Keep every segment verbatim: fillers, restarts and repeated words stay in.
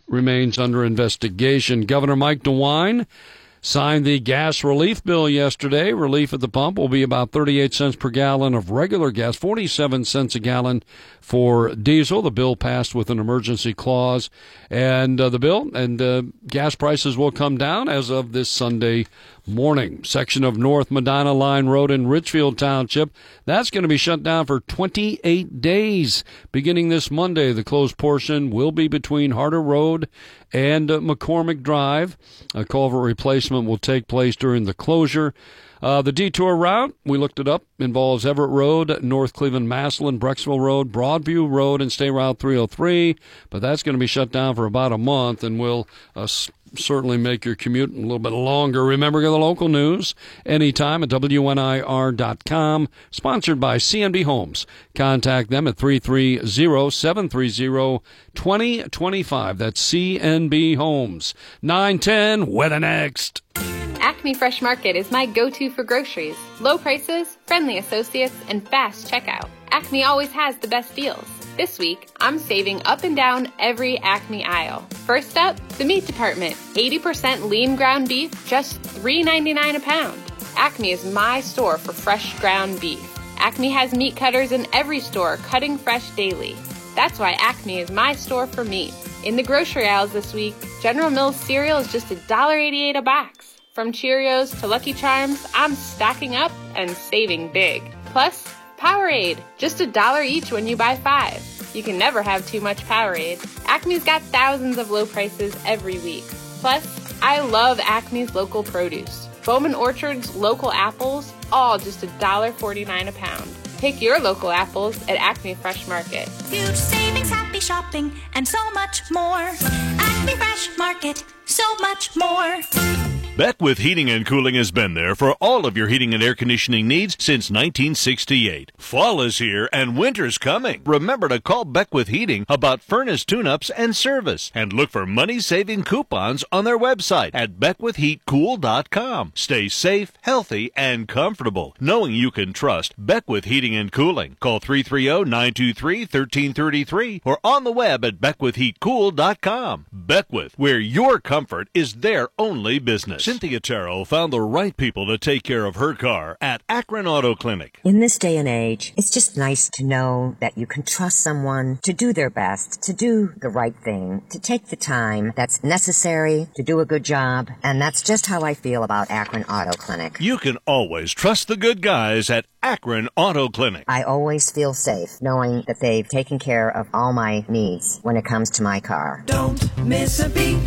remains under investigation. Governor Mike DeWine signed the gas relief bill yesterday. Relief at the pump will be about thirty-eight cents per gallon of regular gas, forty-seven cents a gallon for diesel. The bill passed with an emergency clause, and uh, the bill and uh, gas prices will come down as of this Sunday morning. Section of North Medina Line Road in Richfield Township, that's going to be shut down for twenty-eight days. Beginning this Monday, the closed portion will be between Harder Road and uh, McCormick Drive. A culvert replacement will take place during the closure. Uh, the detour route, we looked it up, involves Everett Road, North Cleveland, Massillon, Brecksville Road, Broadview Road, and State Route three oh three. But that's going to be shut down for about a month and will uh, s- certainly make your commute a little bit longer. Remember the local news anytime at W N I R dot com. Sponsored by C N B Homes. Contact them at three three zero, seven three zero, two zero two five. That's C N B Homes. nine ten, weather next. Acme Fresh Market is my go-to for groceries. Low prices, friendly associates, and fast checkout. Acme always has the best deals. This week, I'm saving up and down every Acme aisle. First up, the meat department. eighty percent lean ground beef, just three ninety-nine a pound. Acme is my store for fresh ground beef. Acme has meat cutters in every store, cutting fresh daily. That's why Acme is my store for meat. In the grocery aisles this week, General Mills cereal is just one dollar eighty-eight a box. From Cheerios to Lucky Charms, I'm stocking up and saving big. Plus, Powerade, just a dollar each when you buy five. You can never have too much Powerade. Acme's got thousands of low prices every week. Plus, I love Acme's local produce. Bowman Orchard's local apples, all just one dollar forty-nine a pound. Pick your local apples at Acme Fresh Market. Huge savings, happy shopping, and so much more. Acme Fresh Market, so much more. Beckwith Heating and Cooling has been there for all of your heating and air conditioning needs since nineteen sixty-eight. Fall is here and winter's coming. Remember to call Beckwith Heating about furnace tune-ups and service, and look for money-saving coupons on their website at beckwith heat cool dot com. Stay safe, healthy, and comfortable, knowing you can trust Beckwith Heating and Cooling. Call three three zero, nine two three, one three three three or on the web at beckwith heat cool dot com. Beckwith, where your comfort is their only business. Cynthia Terrell found the right people to take care of her car at Akron Auto Clinic. In this day and age, it's just nice to know that you can trust someone to do their best, to do the right thing, to take the time that's necessary to do a good job. And that's just how I feel about Akron Auto Clinic. You can always trust the good guys at Akron Auto Clinic. I always feel safe knowing that they've taken care of all my needs when it comes to my car. Don't miss a beat.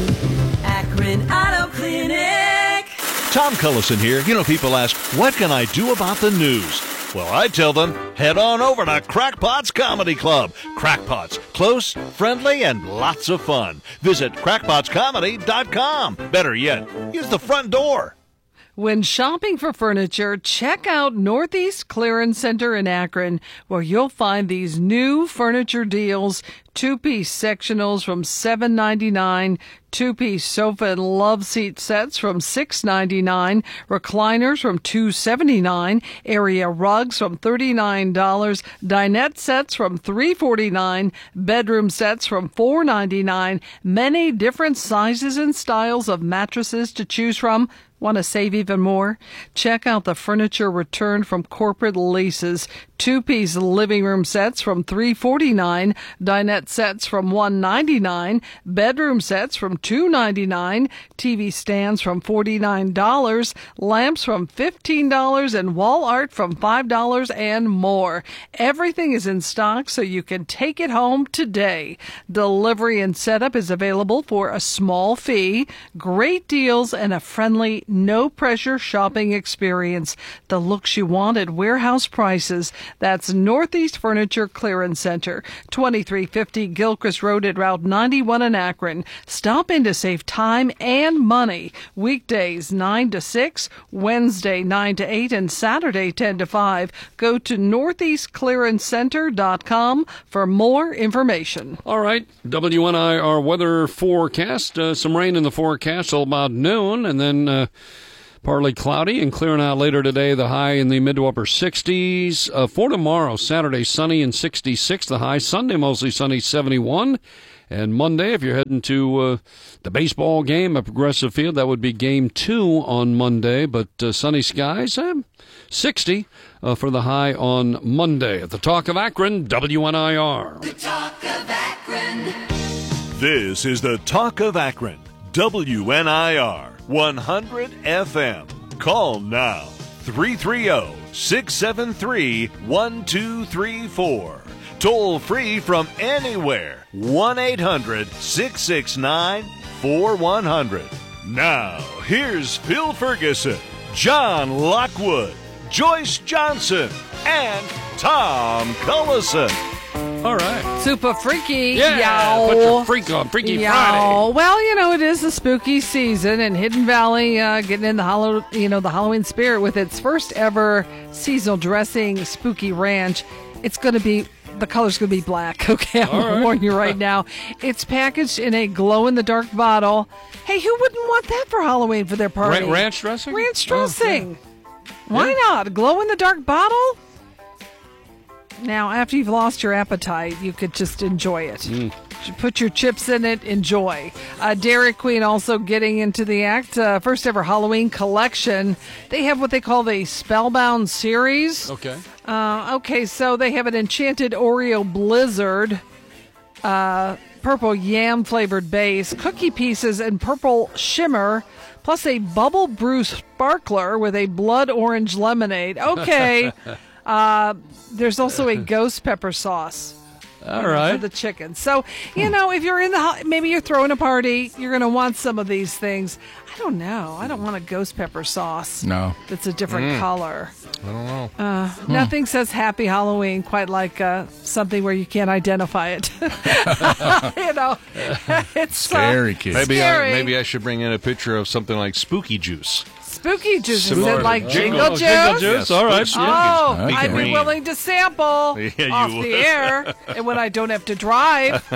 Akron Auto Clinic. Tom Cullison here. You know, people ask, what can I do about the news? Well, I tell them, head on over to Crackpot's Comedy Club. Crackpot's, close, friendly, and lots of fun. Visit crackpots comedy dot com. Better yet, use the front door. When shopping for furniture, check out Northeast Clearance Center in Akron, where you'll find these new furniture deals. Two-piece sectionals from seven ninety-nine, two-piece sofa and love seat sets from six ninety-nine, recliners from two seventy-nine, area rugs from thirty-nine dollars, dinette sets from three forty-nine, bedroom sets from four ninety-nine, many different sizes and styles of mattresses to choose from. Want to save even more? Check out the furniture returned from corporate leases. Two-piece living room sets from three forty-nine, dinette sets from one ninety-nine, bedroom sets from two ninety-nine, T V stands from forty-nine dollars, lamps from fifteen dollars, and wall art from five dollars and more. Everything is in stock so you can take it home today. Delivery and setup is available for a small fee. Great deals and a friendly, no-pressure shopping experience. The looks you want at warehouse prices. That's Northeast Furniture Clearance Center, twenty-three fifty Gilchrist Road at Route ninety-one in Akron. Stop in to save time and money. Weekdays nine to six, Wednesday nine to eight, and Saturday ten to five. Go to northeast clearance center dot com for more information. All right, W N I R weather forecast. Uh, some rain in the forecast till about noon, and then uh, partly cloudy and clearing out later today. The high in the mid to upper sixties. Uh, for tomorrow, Saturday, sunny and sixty-six. The high. Sunday, mostly sunny, seventy-one. And Monday, if you're heading to uh, the baseball game at Progressive Field, that would be game two on Monday. But uh, sunny skies, uh, sixty uh, for the high on Monday. At the Talk of Akron, W N I R. The Talk of Akron. This is the Talk of Akron, W N I R, one hundred F M. Call now, three three zero, six seven three, one two three four. Toll free from anywhere, one eight hundred, six six nine, four one zero zero. Now, here's Phil Ferguson, John Lockwood, Joyce Johnson, and Tom Cullison. All right. Super freaky. Yeah, Yow. put your freak on Freaky Yow. Friday. Well, you know, it is the spooky season, and Hidden Valley uh, getting in the hollow, you know, the Halloween spirit with its first ever seasonal dressing, Spooky Ranch. It's going to be, the color's going to be black. Okay, I'm going to warn you right now. It's packaged in a glow-in-the-dark bottle. Hey, who wouldn't want that for Halloween for their party? Ra- ranch dressing? Ranch Oh, dressing. Why not? A glow-in-the-dark bottle? Now, after you've lost your appetite, you could just enjoy it. Mm. Put your chips in it, enjoy. Uh, Dairy Queen also getting into the act. Uh, first ever Halloween collection. They have what they call the Spellbound series. Okay. Uh, okay, so they have an Enchanted Oreo Blizzard, uh, purple yam flavored base, cookie pieces, and purple shimmer, plus a bubble brew sparkler with a blood orange lemonade. Okay. Uh, there's also a ghost pepper sauce. All right. For the chicken. So, you know, if you're in the, ho- maybe you're throwing a party, you're going to want some of these things. I don't know. I don't want a ghost pepper sauce. No. That's a different Mm. color. I don't know. Uh, hmm. Nothing says Happy Halloween quite like uh, something where you can't identify it. You know, it's Scary uh, kids. Maybe scary. I, maybe I should bring in a picture of something like Spooky Juice. Spooky juice. Is Similar it to like Jingle- jingle, Oh, jingle juice? juice? All right. Spooky Oh, Okay. I'd be Green. willing to sample Yeah, you off would. the air, and when I don't have to drive.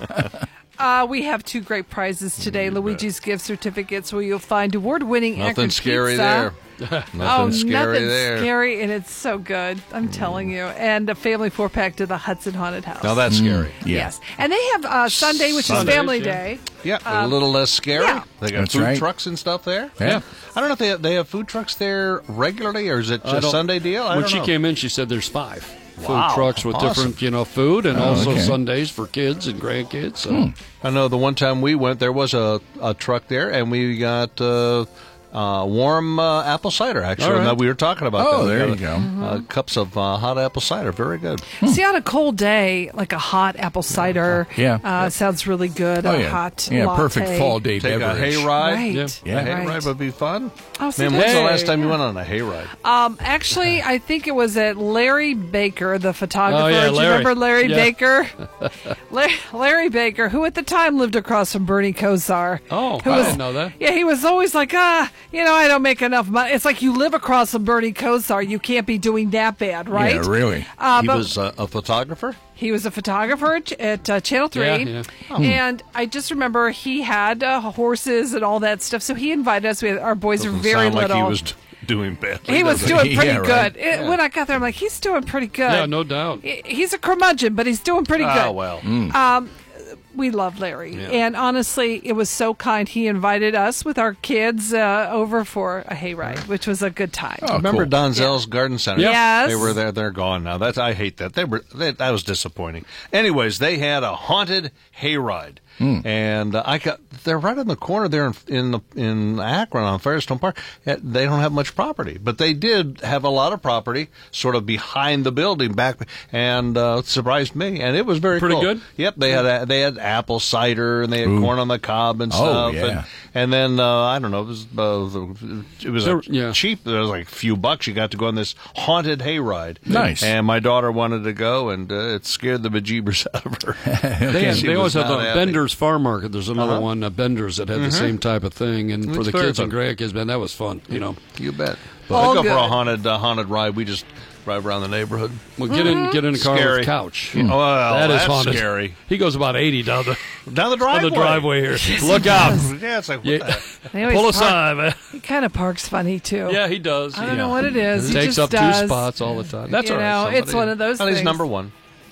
Uh, we have two great prizes today. Luigi's gift certificates, where you'll find award-winning Nothing Akron scary pizza. there. Nothing oh, scary nothing there. scary, and it's so good. I'm telling you. And a family four-pack to the Hudson Haunted House. Now that's scary. Yeah. Yes. And they have uh, Sunday, which Sundays, is Family yeah. Day. Yeah, a little less scary. yeah. They got That's food right. trucks and stuff there. Yeah. I don't know if they have, they have food trucks there regularly, or is it I just don't- Sunday deal? I when don't she know. came in, she said there's five Wow, food trucks with awesome. different, you know, food, and Oh, also okay. Sundays for kids and grandkids. So. Hmm. I know the one time we went, there was a, a truck there, and we got uh, uh, warm uh, apple cider, actually. All right. Now, we were talking about Oh, that. We there got, you go. Uh, cups of uh, hot apple cider. Very good. See, on a cold day, like a hot apple cider Yeah. uh, sounds really good. Oh, a yeah. hot Yeah, latte. perfect fall day Take beverage. a hayride. Right. Yeah. Yeah. A hayride Right. would be fun. Oh, see, Man, when's the hey. last time you went on a hayride? Um, actually, I think it was at Larry Baker, the photographer. Oh, yeah, Do you Larry. remember Larry Yeah. Baker? Larry, Larry Baker, who at the time lived across from Bernie Kosar. Oh, who I was, didn't know that. Yeah, he was always like, ah, you know, I don't make enough money. It's like you live across from Bernie Kosar, you can't be doing that bad, right? Yeah, really. Uh, he but was uh, a photographer? he was a photographer at, at uh, Channel three. Yeah, yeah. And I just remember he had uh, horses and all that stuff. So he invited us. We had, our boys Doesn't were very sound little. like he was d- doing badly. He was does it? doing pretty Yeah, right. good. It- When I got there, I'm like, he's doing pretty good. Yeah, no doubt. He- He's a curmudgeon, but he's doing pretty good. Oh, well. Um, we love Larry. Yeah. And honestly, it was so kind. He invited us with our kids uh, over for a hayride, which was a good time. Oh, Remember cool. Donzel's Garden Center? Yep. Yes. They were there. They're gone now. That's I hate that. They were they, that was disappointing. Anyways, they had a haunted hayride, and uh, I got they're right in the corner there in in, the, in Akron on Firestone Park. Uh, They don't have much property, but they did have a lot of property, sort of behind the building back, and uh, it surprised me. And it was very Pretty cool. good? Yep, they had a, they had apple cider and they had Ooh. corn on the cob and Oh, stuff. yeah. And, and then uh, I don't know, it was uh, it was There- a yeah. cheap. It was like a few bucks. You got to go on this haunted hayride. Nice. And my daughter wanted to go, and uh, it scared the bejeebers out of her. They, have, She they always was have the not happy. Bender's Farm Market. There's another Uh-huh. one, uh, Bender's, that had the same type of thing. And for It's the very kids and fun. grandkids, man, that was fun. You know, You bet. All I go good. for a haunted uh, haunted ride. We just drive around the neighborhood. well, get in, get in a car Scary. with couch. Oh, well, that is that's haunted. scary. He goes about eighty down the, Down the on driveway. the driveway here. Look out! Yeah, it's like what Yeah. the heck? They always Pull park- aside, man. He kind of parks funny, too. Yeah, he does. I don't Yeah. know what it is. He Takes just up does. two spots all the time. That's you all right. know, somebody- it's one of those Well, things. he's number one.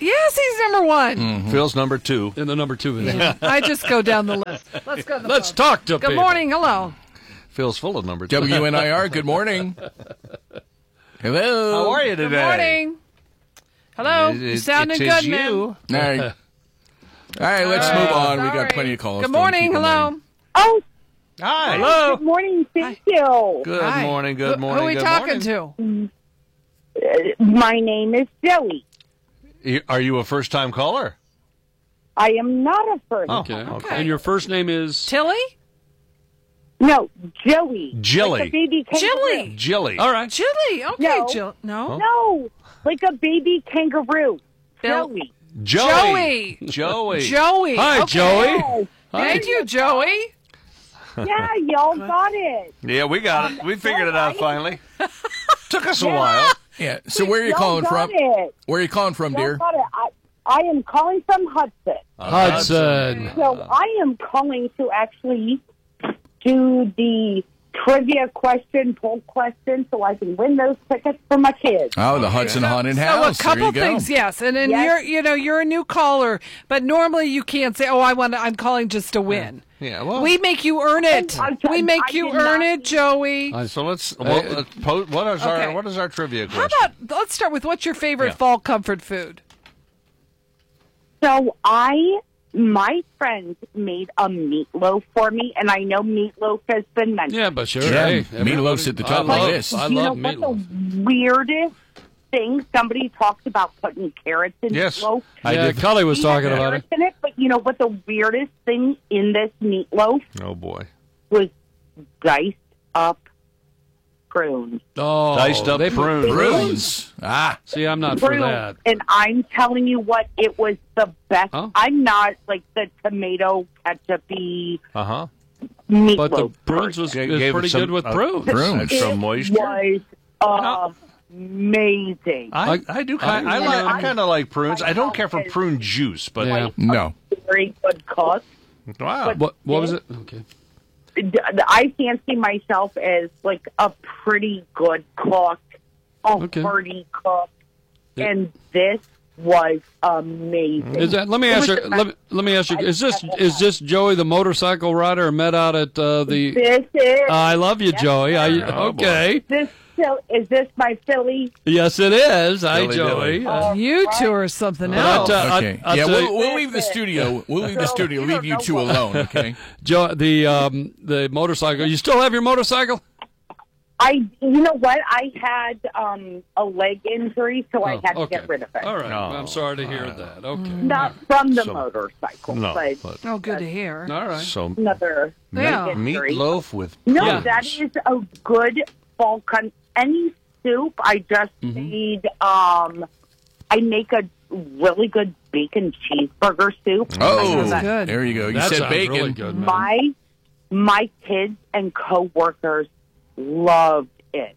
Yes, he's number one. Mm-hmm. Phil's number two. And the number two is. Yeah. I just go down the list. Let's go. To the Let's phone. talk to Good people. morning. Hello. Phil's full of number two. W N I R, good morning. Hello. How are you today? Good morning. Hello. It- it- you sounding it is good, man. you. All right. All right, let's All right. move on. We Sorry. got plenty of calls. Good Don't morning. keep them Hello. waiting. Oh, Hi. Hello. good morning. Thank you. Good Hi. morning. Good Who- morning. Who are we good talking morning. to? Uh, my name is Joey. You- Are you a first-time caller? I am not a first. Oh, Okay. okay. And your first name is? Tilly? No, Joey. Jilly. Like a baby kangaroo. Jilly. Jilly. All right. Chili. Okay, No. Jill. No. No, like a baby kangaroo. Bill- Joey. Joey. Joey. Joey. Joey. Hi, Okay. Joey. Yes. Thank you, Joey. Yeah, y'all got it. Yeah, we got it. We figured it out Right. finally. Took us a while. Yeah. So where are you Y'all calling got from? It. Where are you calling from, Y'all dear? got it. I, I am calling from Hudson. Hudson. So I am calling to actually do the trivia question, poll question, so I can win those tickets for my kids. Oh, the Hudson Haunted So House. a couple there you go. things, yes, and then Yes. you're, you know, you're a new caller, but normally you can't say, "Oh, I want, to, I'm calling just to win." Yeah, well. We make you earn it. I- I- We make I you did earn not- it, Joey. I- So let's. Well, let's po- what is our Okay. what is our trivia How question? about let's start with what's your favorite Yeah. fall comfort food? So I, my friend made a meatloaf for me, and I know meatloaf has been mentioned. Yeah, but sure. Yeah, Hey, meatloaf's everybody- at the top I of the love, list. I you love know what meatloaf. the weirdest thing? Somebody talked about putting carrots in Yes. meatloaf. I yeah, did. Cully was We had talking about it. carrots in it, but you know what the weirdest thing in this meatloaf Oh boy. was? Diced up prunes. Oh, Diced up they put- prunes. Prunes. Ah. See, I'm not for Prunes. that. And I'm telling you what, it was the best. Huh? I'm not like the tomato ketchup-y Uh huh. meatloaf. But the prunes was, G- is gave it pretty some- good with uh, prunes. Prunes. It Some moisture. was amazing. I, I do kind. I, I- like. I I- kind of like prunes. I don't care for prune juice, but Yeah. No. Very good cook. wow. What, what was it? Okay. D- I fancy myself as like a pretty good cook, a Okay. hearty cook, Yeah. and this was amazing. Is that? Let me It ask you. was the Let me, let me ask you. Is this is this Joey the motorcycle rider met out at uh, the? This is I love you, Yes, Joey. I, sir. Oh, boy. okay. this. Still, is this my Philly? Yes, it is. Hi, Dilly Joey. dilly. Uh, You two are something But I'll else. tell- I- Okay. I'll yeah, tell you- we'll, we'll leave the studio. We'll leave the So, studio. you Leave don't you know two what- alone, okay? Joe, the um, the motorcycle. You still have your motorcycle? I, you know what? I had um, a leg injury, so I Oh, had to okay. get rid of it. All right. Oh, I'm sorry to hear that. Okay. Not from the So- motorcycle, No. but But, Oh, good to hear. All right. so another Yeah. leg injury. meatloaf with No, Yeah. that is a good fall con. Any soup, I just Mm-hmm. made. Um, I make a really good bacon cheeseburger soup. Oh, That's good. there you go. You That said sounds bacon. really good, man. My my kids and coworkers loved it.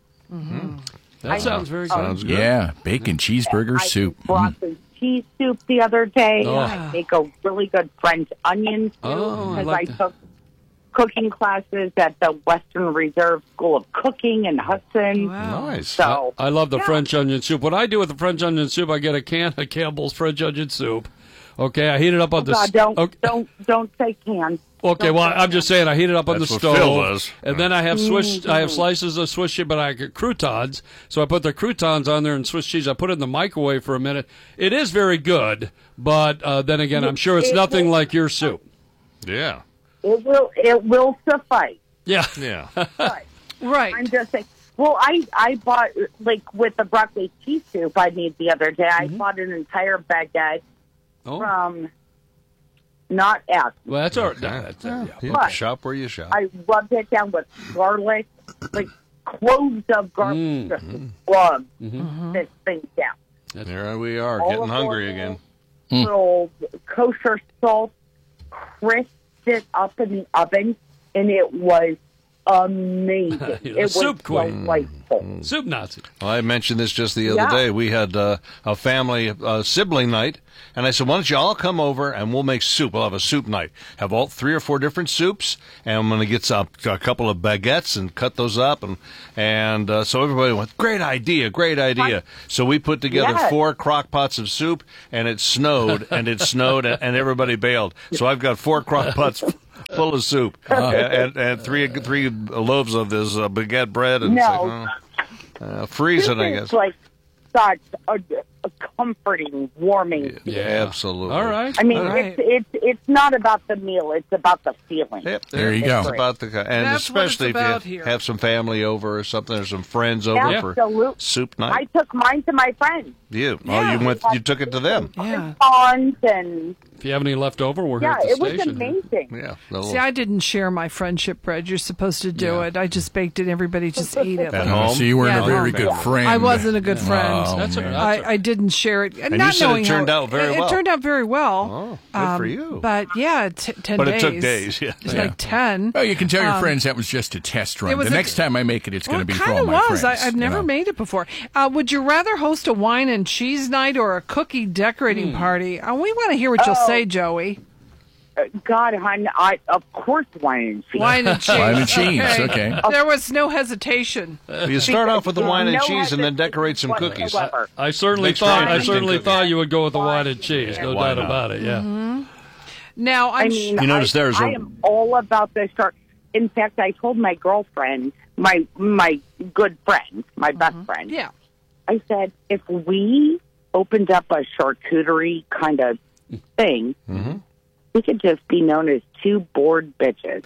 That sounds very good. sounds good. Yeah, bacon cheeseburger I soup. made broccoli cheese soup the other day. Oh. I make a really good French onion soup Oh, I because like I that. took cooking classes at the Western Reserve School of Cooking in Hudson. Wow. Nice. So I love the Yeah. French onion soup. What I do with the French onion soup, I get a can of Campbell's French onion soup. Okay, I heat it up on the God, don't okay. don't don't say can. Okay, well, I'm just saying I heat it up on That's the what stove, Phil does. and then I have Swiss. I have slices of Swiss cheese, but I get croutons. So I put the croutons on there and Swiss cheese. I put it in the microwave for a minute. It is very good, but uh, then again, I'm sure it's It- nothing like your soup. Yeah. It will it will suffice. Yeah, Yeah. But Right. I'm just saying. Well, I I bought like with the broccoli cheese soup I made the other day. I bought an entire baguette oh, from not Ask. well, that's all right. No, that's, uh, yeah. Yeah. But- Shop where you shop. I rubbed it down with garlic, like cloves of garlic. Mm. Just rub Mm-hmm. this thing down. There we are, All getting of hungry oil, again. Little kosher salt, crisped it up in the oven, and it was amazing. The It was soup queen. delightful. Soup Nazi. Well, I mentioned this just the other Yeah. day. We had uh, a family uh, sibling night, and I said, why don't you all come over and we'll make soup. We'll have a soup night. Have all three or four different soups, and I'm going to get some, a couple of baguettes and cut those up. And and uh, so everybody went, great idea, great idea. So we put together Yes. four crock pots of soup, and it snowed, and it snowed, and, and everybody bailed. So I've got four crock pots full of soup and, and, and three three loaves of this uh, baguette bread. And No. it's like, uh, uh, freeze it, I This guess. is like such a, a comforting, warming. Yeah, absolutely. All right. I mean, All right. it's it's it's not about the meal; it's about the feeling. Yep, There you it's go. About the, and That's what it's especially if about you here. have some family over or something, or some friends over for Absolutely. soup I night. took mine to my friends. You, Yeah. oh, you went, you took it to them. Yeah. Ponds and If you have any left over, we're yeah, here it at the was station. amazing. Yeah. the See, little- I didn't share my friendship bread. You're supposed to do Yeah. it. I just baked it. Everybody just ate it. At Like, home? So you weren't Yeah, a very home. good friend. I wasn't a good friend. Oh, That's a- man. that's I, I didn't share it. And not you said it knowing turned how, out very it, well. It turned out very well. Oh, good for you. But yeah, t- ten But days. it took days, yeah. It's Yeah. like ten. Well, you can tell your Um, friends that was just a test run. it was The a- next time I make it, it's Well, going to it be for kind all of my was. friends. I, I've you never know. made it before. Uh, would you rather host a wine and cheese night or a cookie decorating Hmm. party? Uh, we want to hear what you'll Oh. say, Joey. Uh, God, hon, I of course wine and cheese. Wine and cheese. Wine and cheese, okay. There was no hesitation. You start off with the wine and No cheese and then hesitation decorate some cookies. whatsoever. I certainly Big thought. I Friday. certainly Big thought you would go with the wine and cheese. No Why doubt not? about it. Yeah. Mm-hmm. Now, I I'm mean, You notice I, there's a- I am all about the start. In fact, I told my girlfriend, my my good friend, my best friend, yeah. I said, if we opened up a charcuterie kind of thing, Mm-hmm. we could just be known as two bored bitches.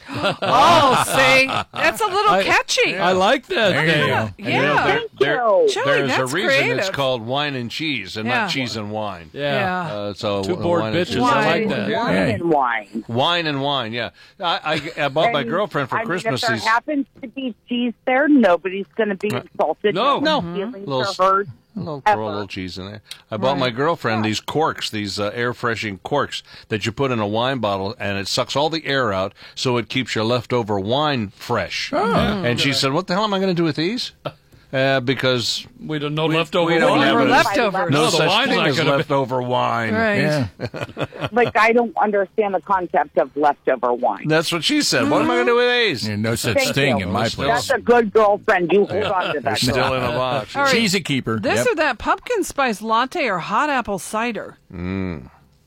Oh, see, that's a little I- catchy. I like that. There you Dave. go. Yeah. And you know, there- Thank there- you. Joey, there's that's a reason it's creative. called wine and cheese and Yeah. not cheese and wine. Yeah. Yeah. Uh, so Two uh, bored wine and bitches. cheese. I like Wine. that. Wine Yeah. and wine. Wine and wine, yeah. I, I, I bought my And, girlfriend for I mean, Christmas if there these happens to be cheese there, nobody's going to be insulted. No. No No. feelings Little- are hurt. little, Ever. throw a little cheese in there. I bought my girlfriend these corks, these uh, air freshening corks that you put in a wine bottle, and it sucks all the air out, so it keeps your leftover wine fresh. And she said, "What the hell am I going to do with these?" Uh, because We don't know leftover we don't wine. have Or a- leftovers. no No, the such wine's thing not as gonna be- leftover wine. Right. Yeah. Like, I don't understand the concept of leftover wine. That's what she said. What am I going to do with these? There's no such Thank thing you. in my That's place. That's a good girlfriend. You hold on to They're that. still girl. in a box. All right. She's a keeper. This Yep. or that pumpkin spice latte or hot apple cider? Mm,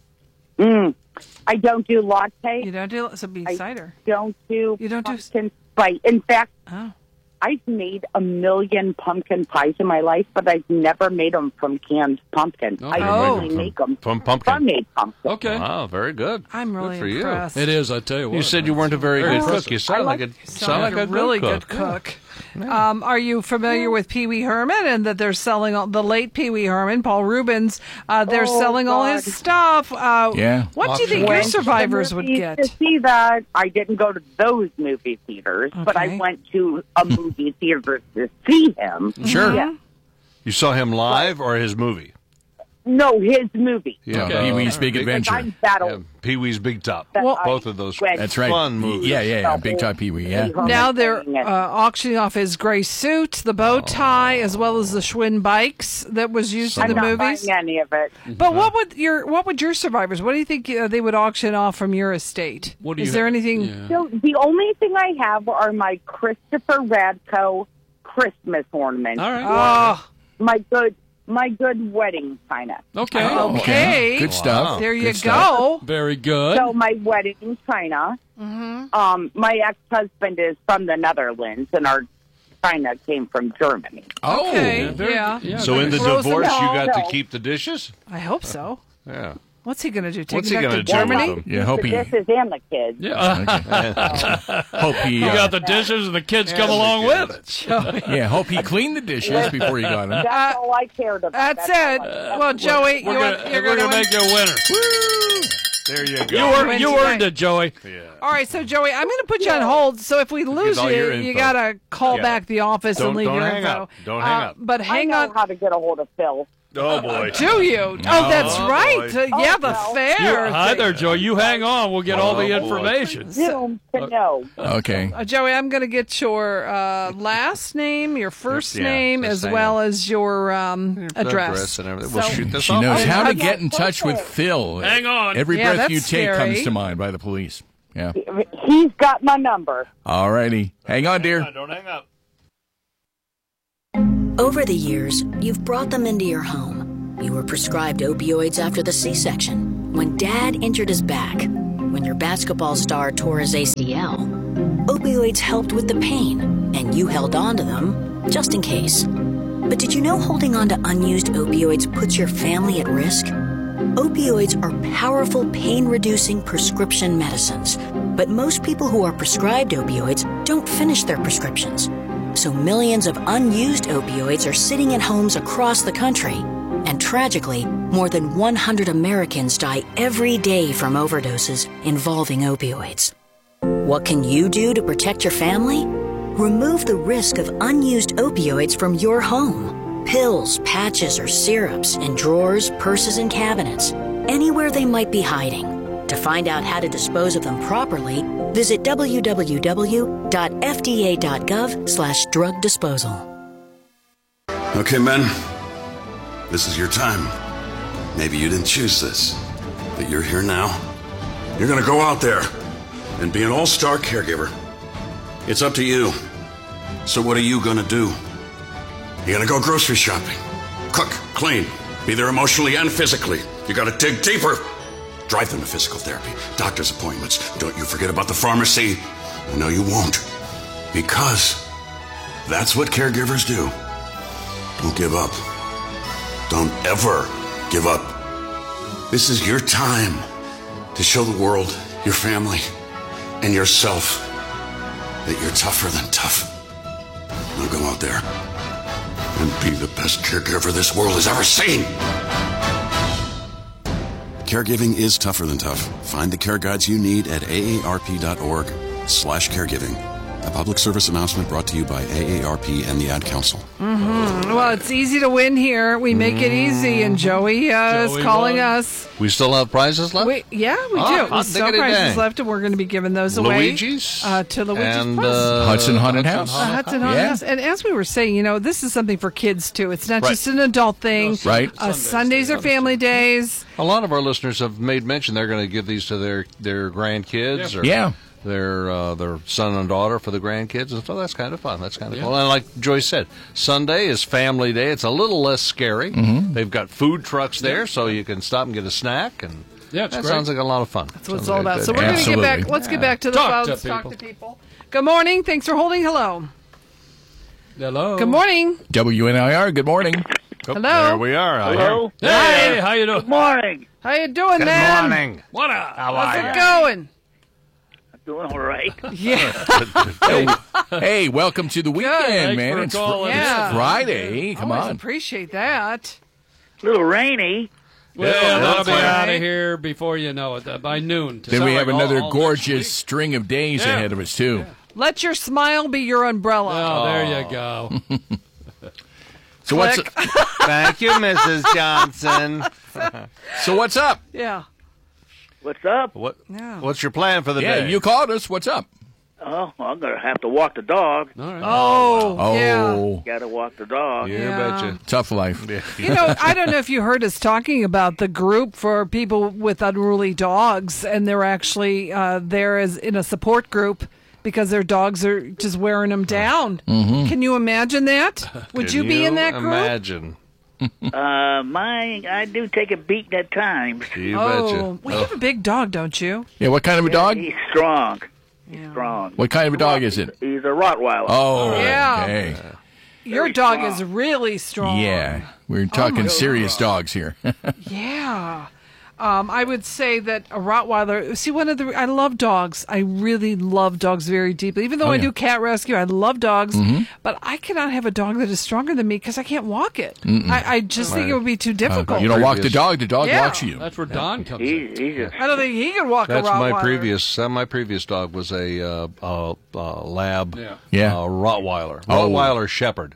I don't do latte. You don't do so be I cider. don't do You don't do- pumpkin spice. In fact, Oh. I've made a million pumpkin pies in my life, but I've never made them from canned pumpkin. I Oh. usually make them From pumpkin. from made pumpkin. Okay. Wow, very good. I'm really good for impressed. It is. I tell you what. You. You said you weren't a very, Very good impressive. cook. You sound I like, like- a Sound sound like a, really good good cook. cook. Um, are you familiar with Pee Wee Herman and that they're selling all, the late Pee Wee Herman, Paul Rubens? Uh, they're Oh, selling all God. his stuff. Uh, Yeah. What do you think Auction. your Went to the survivors would movies get? To see that, I didn't go to those movie theaters, but I Okay. went to a movie theater to see him. Sure. Yeah. You saw him live or his movie? No, his movie. Yeah. Okay. Pee Wee's Big Because Adventure. I'm that Yeah, old. Pee Wee's Big Top. that Well- I Both of those. went That's right. Fun movie. Yeah, yeah, yeah. Big Top Pee Wee. Yeah. Herman Now they're playing it. uh, auctioning off his gray suit, the bow tie, as well as the Schwinn bikes that was used in I'm the not movies. buying any of it. But what would your what would your survivors? What do you think uh, they would auction off from your estate? What do Is you there ha- anything? Yeah. So the only thing I have are my Christopher Radko Christmas ornaments. All right. Oh, My good, my good wedding china. Okay. Oh, Okay. Good stuff. there you Good stuff. go. Very good. So my wedding china. Mm-hmm. Um, my ex-husband is from the Netherlands, and our china came from Germany. Oh. Okay. very- yeah. yeah. So in the Frozen divorce, you doll. got to No. keep the dishes? I hope so. Yeah. What's he going to do? Take What's it he back gonna to do with Germany? them? Yeah, hope the he. dishes and the kids. Yeah. Hope he. You Uh, got the dishes and the kids come along with it. yeah, hope he cleaned the dishes before you got them. That's all I cared about. That's all it. I- Well, Joey, We're you gonna, want, you're we're going gonna to make you a winner. There you go. You win earned, you tonight. earned it, Joey. All right, so Joey, I'm going to put you on hold. So if we lose all you, your you info. got to call Yeah. back the office Don't- and leave don't your hang info. up. Don't hang Uh, up. But I hang know on. how to get a hold of Phil. Oh, boy. Do you? Oh, that's Oh, right. boy. Uh, yeah, Oh, the no. fair. You- hi there, Joe. You hang on. We'll get all the Oh, boy. information. Zoom to know. Okay. Uh, Joey, I'm going to get your uh, last name, your first Yeah, name, just as saying. well as your um, address. Address and everything. We'll So- shoot this She off. knows how to I get in got touch with perfect. Phil. Hang on. Every Yeah, breath you that's take scary. comes to mind by the police. Yeah. He's got my number. All righty. Hang on, dear. Don't hang up. Over the years, you've brought them into your home. You were prescribed opioids after the C-section, when Dad injured his back, when your basketball star tore his A C L. Opioids helped with the pain, and you held on to them just in case. But did you know holding on to unused opioids puts your family at risk? Opioids are powerful pain-reducing prescription medicines, but most people who are prescribed opioids don't finish their prescriptions. So millions of unused opioids are sitting in homes across the country. And tragically, more than one hundred Americans die every day from overdoses involving opioids. What can you do to protect your family? Remove the risk of unused opioids from your home. Pills, patches, or syrups in drawers, purses, and cabinets. Anywhere they might be hiding. To find out how to dispose of them properly, visit w w w dot f d a dot gov slash drug disposal. Okay, men. This is your time. Maybe you didn't choose this, but you're here now. You're gonna go out there and be an all-star caregiver. It's up to you. So what are you gonna do? You're gonna go grocery shopping, cook, clean, be there emotionally and physically. You gotta dig deeper. Drive them to physical therapy, doctor's appointments. Don't you forget about the pharmacy. I know you won't. Because that's what caregivers do. Don't give up. Don't ever give up. This is your time to show the world, your family, and yourself that you're tougher than tough. Now go out there and be the best caregiver this world has ever seen. Caregiving is tougher than tough. Find the care guides you need at A A R P dot org slash caregiving. A public service announcement brought to you by A A R P and the Ad Council. Mm-hmm. Well, it's easy to win here. We make it easy, and Joey, uh, Joey is calling won. us. We still have prizes left? We, yeah, we Oh, do. hot We still have diggity prizes dang. left, and we're going to be giving those away. Luigi's? Uh, to Luigi's and, Plus. uh, Hudson Haunted House. Uh, Hudson Haunted Yeah. House. And as we were saying, you know, this is something for kids, too. It's not Right. just an adult thing. Right. Uh, Sundays are family days. A lot of our listeners have made mention they're going to give these to their, their grandkids or Yeah. their uh, their son and daughter for the grandkids. And so that's kind of fun. That's kind of cool. And like Joyce said, Sunday is family day. It's a little less scary. Mm-hmm. They've got food trucks there, so you can stop and get a snack. And Yeah, it's that great. sounds like a lot of fun. That's what it's all about. So we're Absolutely. going to get back. Let's get back to the Talk to phones. Talk people. to people. Good morning. Thanks for holding. Hello. Hello. Good morning. W N I R, good morning. Oh, Hello. There we are. I Hello? Hey, hey, how you doing? Morning. How you doing, hear- man? Good morning. What up? How How's are it you? going? Doing all right. Yeah. Hey, hey, welcome to the weekend, Thanks man. for It's calling fr- in. it's Friday. Come Always on. appreciate that. A little rainy. Well, Yeah, that'll be that's out right. of here before you know it, uh, by noon. Then we have Sorry, all- another all next gorgeous week. string of days Yeah. ahead of us, too. Let your smile be your umbrella. Oh, there you go. So what's Click. Thank you, Missus Johnson. so what's up? Yeah. What's up? What Yeah. What's your plan for the Yeah, day? you called us. What's up? Oh, I'm going to have to walk the dog. All right. Oh, yeah. Oh, Got to walk the dog. You Yeah. betcha. tough life. You know, I don't know if you heard us talking about the group for people with unruly dogs, and they're actually uh, there as in a support group because their dogs are just wearing them down. Mm-hmm. Can you imagine that? Would Can you be in that group? Imagine. Uh, mine, I do take a beat at times. You Oh, betcha. well, you have a big dog, don't you? Yeah, what kind of a dog? He's strong. He's Yeah. strong. What kind of a dog is it? He's a Rottweiler. Oh, Yeah. okay. Your Very dog strong. is really strong. Yeah, we're talking my serious dogs here. Yeah. Um, I would say that a Rottweiler. See, one of the I love dogs. I really love dogs very deeply. Even though Oh, I yeah. do cat rescue, I love dogs. Mhm. But I cannot have a dog that is stronger than me because I can't walk it. I, I just think it would be too difficult. Uh, you don't walk the dog; the dog Yeah. walks you. That's where Don comes in. He's, he's a, I don't think he could walk That's a Rottweiler. my previous. Uh, my previous dog was a uh, uh, uh, lab, Yeah. Yeah. uh, Rottweiler, Oh. Rottweiler Shepherd,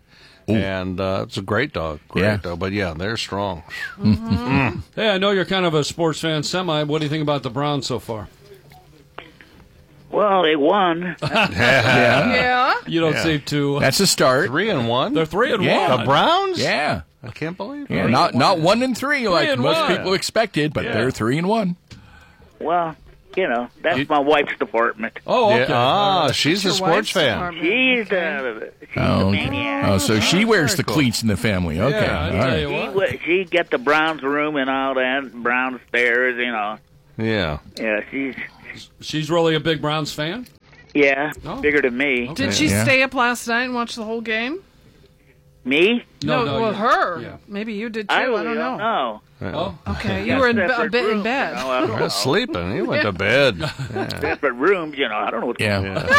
And uh, it's a great dog. Great Yeah. dog. But, yeah, they're strong. Mm. Hey, I know you're kind of a sports fan, semi. What do you think about the Browns so far? Well, they won. Yeah. Yeah. You don't Yeah. seem to. That's a start. Three and one? They're three and Yeah. one. The Browns? Yeah. I can't believe it. Yeah, not not one and three like and most one. people expected, but Yeah. they're three and one. Well, you know, that's my wife's department. Oh, okay. Yeah. Ah, All right. she's a Your sports wife's fan. department. She's the she's Oh, the okay. maniac. Oh, so she wears the cool. cleats in the family. Okay. Yeah, I All tell right. you She what. wa- she get the Browns room and all that, Browns stairs, you know. Yeah. Yeah, she's She's really a big Browns fan? yeah, Oh. bigger than me. Did she Yeah. stay up last night and watch the whole game? Me? No, no, well, yeah. her. Yeah. Maybe you did too. I I, really don't know. know. Oh, Okay, you Got were in be- a separate bit in rooms, bed. You know, I don't He know. was sleeping. He went to bed. Yeah. Separate rooms, you know. I don't know what's Yeah. going on.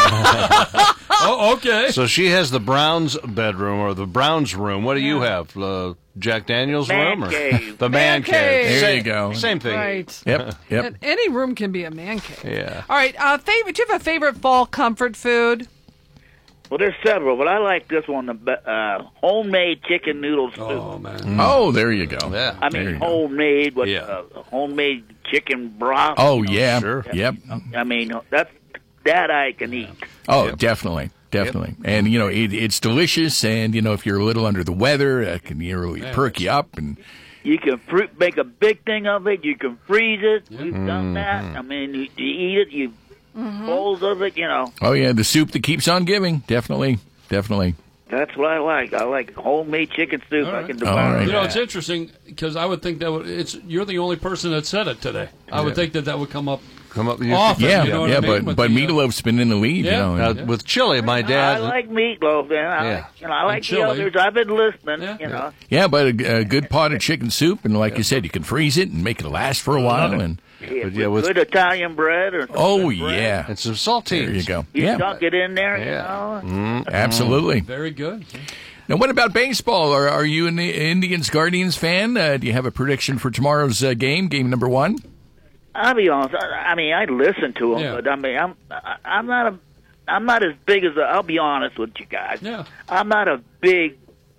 oh okay. So she has the Browns bedroom or the Browns room. What do you have? Uh, Jack Daniels Man room? Or? cave. The Man man, cave. There Same, you go. Same thing. Right. Yep. Yep. And any room can be a man cave. Yeah. All right. Uh, favorite? Do you have a favorite fall comfort food? Well, there's several, but I like this one, the be- uh, homemade chicken noodle soup. Oh, man. Oh, there you go. Yeah. I There mean, you go. homemade with Yeah. uh, homemade chicken broth. Oh, yeah. Sure. Yep. I mean, that's that I can eat. Oh, Yep. definitely. Definitely. And, you know, it, it's delicious. And, you know, if you're a little under the weather, that can really perk you up. And You can fruit, make a big thing of it. You can freeze it. We've Mm-hmm. done that. I mean, you, you eat it. You bowls of it. You know, oh, yeah, the soup that keeps on giving. Definitely. Definitely. that's what I like. I like homemade chicken soup. All I right. can All devour right. You know, that. it's interesting because I would think that would, it's you're the only person that said it today. I would Yeah. think that that would come up Come up. You, often. Yeah, you know what yeah, I mean? but, With but the, uh, meatloaf's been in the lead, Yeah. you know. Uh, and- with chili, my dad. I like meatloaf. Man. I Yeah. like, you know, I like the chili. others. I've been listening. Yeah. You know, yeah, but a, a good pot of chicken soup. And like you said, you can freeze it and make it last for a while. And yeah, But yeah, with with- good Italian bread or oh, good bread. yeah. and some saltines. There you go. You Yeah, dunk it in there. Yeah. You know, absolutely. Very good. Now, what about baseball? Are, are you an Indians Guardians fan? Uh, do you have a prediction for tomorrow's uh, game, game number one? I'll be honest. I, I mean, I listen to them, Yeah. but I mean, I'm I, I'm not a I'm not as big as a, I'll be honest with you guys. Yeah. I'm not a big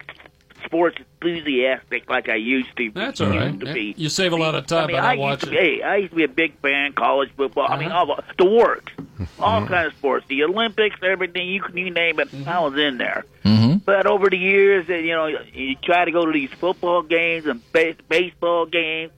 sports enthusiastic like I used to. That's all right. Used to be. You save a lot of time I mean, by I not used watching. to be, hey, I used to be a big fan. College football. I mean, all the works, all kind of sports, the Olympics, everything you can you name it. I was in there. Mm-hmm. But over the years, uh, you know, you try to go to these football games and base, baseball games.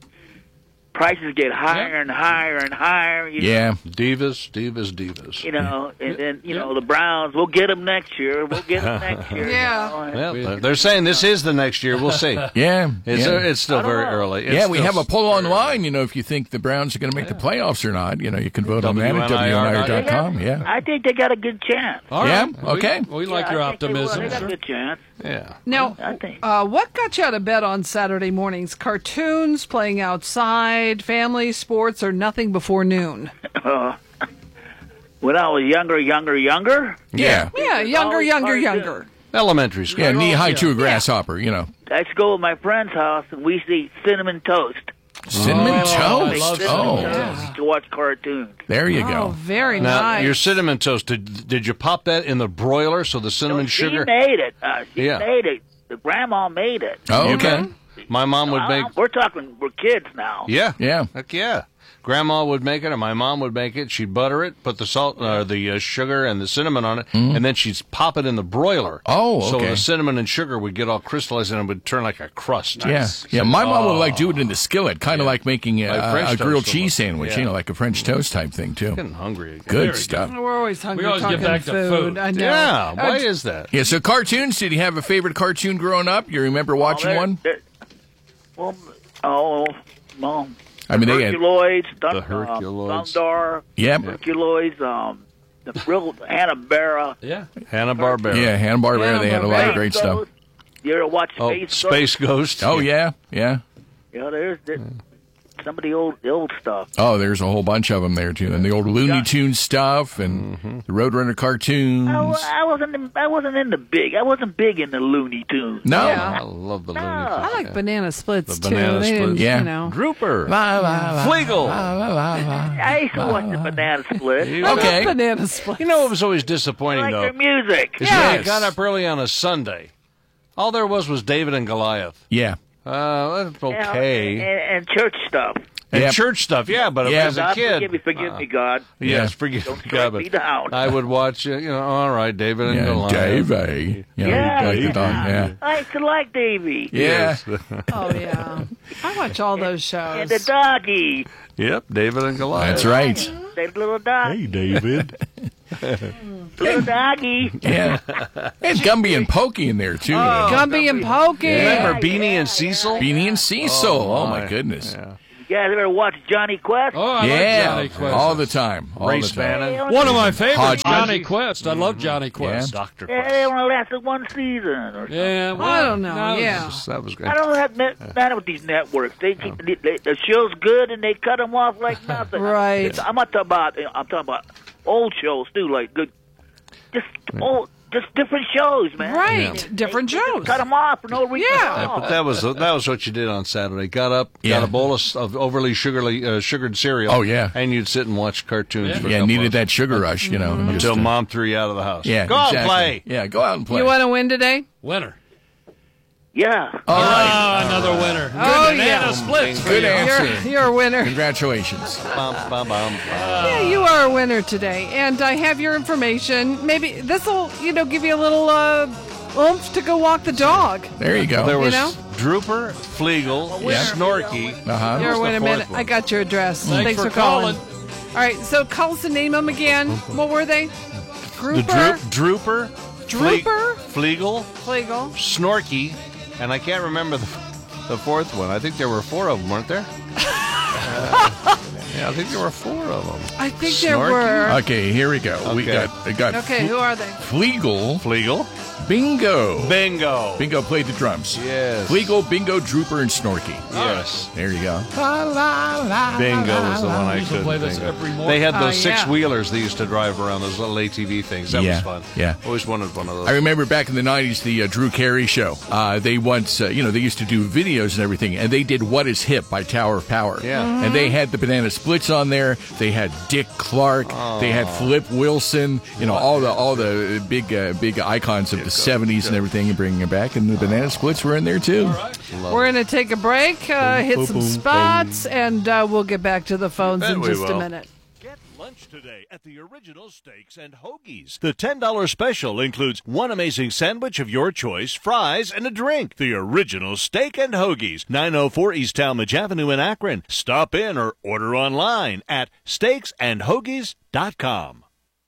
Prices get higher and higher and higher. You Yeah. Divas, divas, divas. You know, and then you know the Browns. We'll get them next year. We'll get them next year. Yeah. You know? Well, they're saying this is the next year. We'll see. Yeah. It's, yeah. uh, it's still I don't very know. early. It's yeah, we still have a poll very online. You know, if you think the Browns are going to make the playoffs or not, you know, you can vote on that at W N I R W N I R dot com. Yeah. I think they got a good chance. All Yeah, right. okay. We, we like Yeah, your I think they will. optimism. They got sure. a good chance. Yeah. Now, I think. uh, what got you out of bed on Saturday mornings? Cartoons, playing outside, family, sports, or nothing before noon? Uh, when I was younger, younger, younger, Yeah. Yeah, younger, always younger, cartoons. younger. Elementary school. Yeah, knee high to a grasshopper, you know. I used to go to my friend's house and we used to eat cinnamon toast. Cinnamon Oh, I toast. love Cinnamon Oh, toast to watch cartoons. there you Oh, go. very Now, nice. your cinnamon toast, did, did you pop that in the broiler so the cinnamon No, she sugar? made it. Uh, she Yeah. made it. The grandma made it. Oh, You okay. bet. My mom would Uh, make. We're talking. We're kids now. Yeah. Yeah. Heck yeah. Grandma would make it, and my mom would make it. She'd butter it, put the salt, uh, the uh, sugar, and the cinnamon on it, and then she'd pop it in the broiler. Oh, So okay. the cinnamon and sugar would get all crystallized, and it would turn like a crust. Yeah, yeah. My mom would like do it in the skillet, kind of Yeah. like making a, Like French a grilled toast cheese almost. sandwich, Yeah. you know, like a French toast type thing too. Getting hungry again. Good Very stuff. We're always hungry We always talking get back to food. I know. Yeah. Why Uh, is that? Yeah. So cartoons. Did you have a favorite cartoon growing up? You remember watching Well, one? they're- they're- Well, oh, well, I mean, they had. Herculoids, Dun- The Herculoids. Um, Thundar, Yep. Herculoids, um, the real Hanna-Barbera. Yeah. Hanna Barbera. Yeah, Hanna Barbera. They had a lot of Hanna-Barbera. great stuff. Ghost. You ever watch Oh, Space Space Ghost? Ghost. Oh yeah, yeah. Yeah, there's there, some of the old the old stuff. Oh, there's a whole bunch of them there too, and the old Looney Tunes stuff and the Roadrunner cartoons. I, wa- I wasn't in- I wasn't in the big. I wasn't big in the Looney Tunes. No. Yeah. I love the Looney No. Tunes. I like banana splits The too. banana They didn't, splits. Yeah. You know. Grouper. La, la, la, Fleagle. la, la, la, la. I used to watch the Banana Split. You- I love Okay. banana splits. You know, it was always I disappointing, like though. their music. Is Yes. when you got up early on a Sunday, All there was was David and Goliath. Yeah. Uh, that's okay. And, and, and church stuff. And Yep. church stuff, yeah, but Yeah. as a God kid. forgive me, forgive uh, me, God. Yes, Yeah. forgive Don't me, strike God. me But down. I would watch, uh, you know, all right, David and Yeah, Goliath. Davey. You know, Yeah, like the yeah. dog, yeah. I used to like Davy. Yeah. Oh, yeah. I watch all those shows. And the doggy. Yep, David and Goliath. That's right. That little dog. Hey, David. Little doggy. Yeah. And Gumby and Pokey in there, too. Oh, Gumby and Pokey. Remember Beanie and Cecil? Beanie and Cecil. Oh, Oh, my my. goodness. Yeah. You guys ever watch Johnny Quest? Oh, I Yeah. love Johnny Quest. All the time. All Ray the time. Spannon. One of my favorites, Hodges. Johnny Quest. I love Johnny Quest. Doctor Yeah, Quest. they only lasted one season or something. Yeah, well, I don't know, no, yeah. That was great. I don't have net, matter with these networks. They keep they, they, the show's good and they cut them off like nothing. Right. It's- I'm not talking about. I'm talking about old shows too, like good, just old, just different shows, man. Right. They- Different they shows. Cut them off for no reason. Yeah. at all. But that was that was what you did on Saturday. Got up, Yeah. got a bowl of, of overly sugarly uh, sugared cereal. Oh, yeah. and you'd sit and watch cartoons. For a Yeah, couple needed of- that sugar rush, you know. just, until uh, Mom threw you out of the house. Yeah, go out and exactly. play. Yeah, go out and play. You want to win today? Winner. Yeah. All right. Oh, another winner. Oh, Good yeah. banana splits for Good you. answer. You're, you're a winner. Congratulations. Bum, bum, bum. Yeah, you are a winner today. And I have your information. Maybe this will, you know, give you a little uh, oomph to go walk the dog. There you go. There You was know? Drooper, Fleagle, Yeah. Snorky. Uh-huh. You're a What's the winner, fourth man. one? I got your address. Thanks Thanks, for for calling. calling. All right, so call us and name them again. What were they? The Grouper, droop, Drooper, Drooper? Fle- Fleagle, Flegel. Snorky, and I can't remember the, the fourth one. I think there were four of them, weren't there? Uh, yeah, I think there were four of them. I think there Snorky? were. Okay, here we go. We Okay. got we got Okay, who are they? Fleagle, Fleagle, Bingo. Bingo. Bingo played the drums. Yes. Fleagle, Bingo, Drooper, and Snorky. Yes. There you go. Bingo was the one I used to couldn't play this think of. every morning. They had Oh, those yeah. six wheelers they used to drive around, those little A T V things. That Yeah, was fun. yeah. Always wanted one of those. I remember back in the nineties, the uh, Drew Carey show. Uh, they once, uh, you know, they used to do videos and everything, and they did "What Is Hip" by Tower of Power. Yeah. Mm-hmm. And they had the Banana Splits on there. They had Dick Clark. They had Flip Wilson. You know, all the all the big uh, big icons of the seventies and everything, and bringing it back. And the Banana Splits were in there too. We're going to take a break, uh, hit boom, some boom, spots, and uh, we'll get back to the phones Bet in we just a will. minute. Get lunch today at the Original Steaks and Hoagies. The ten dollars special includes one amazing sandwich of your choice, fries, and a drink. The Original Steak and Hoagies, nine oh four East Talmadge Avenue in Akron. Stop in or order online at steaks and hoagies dot com.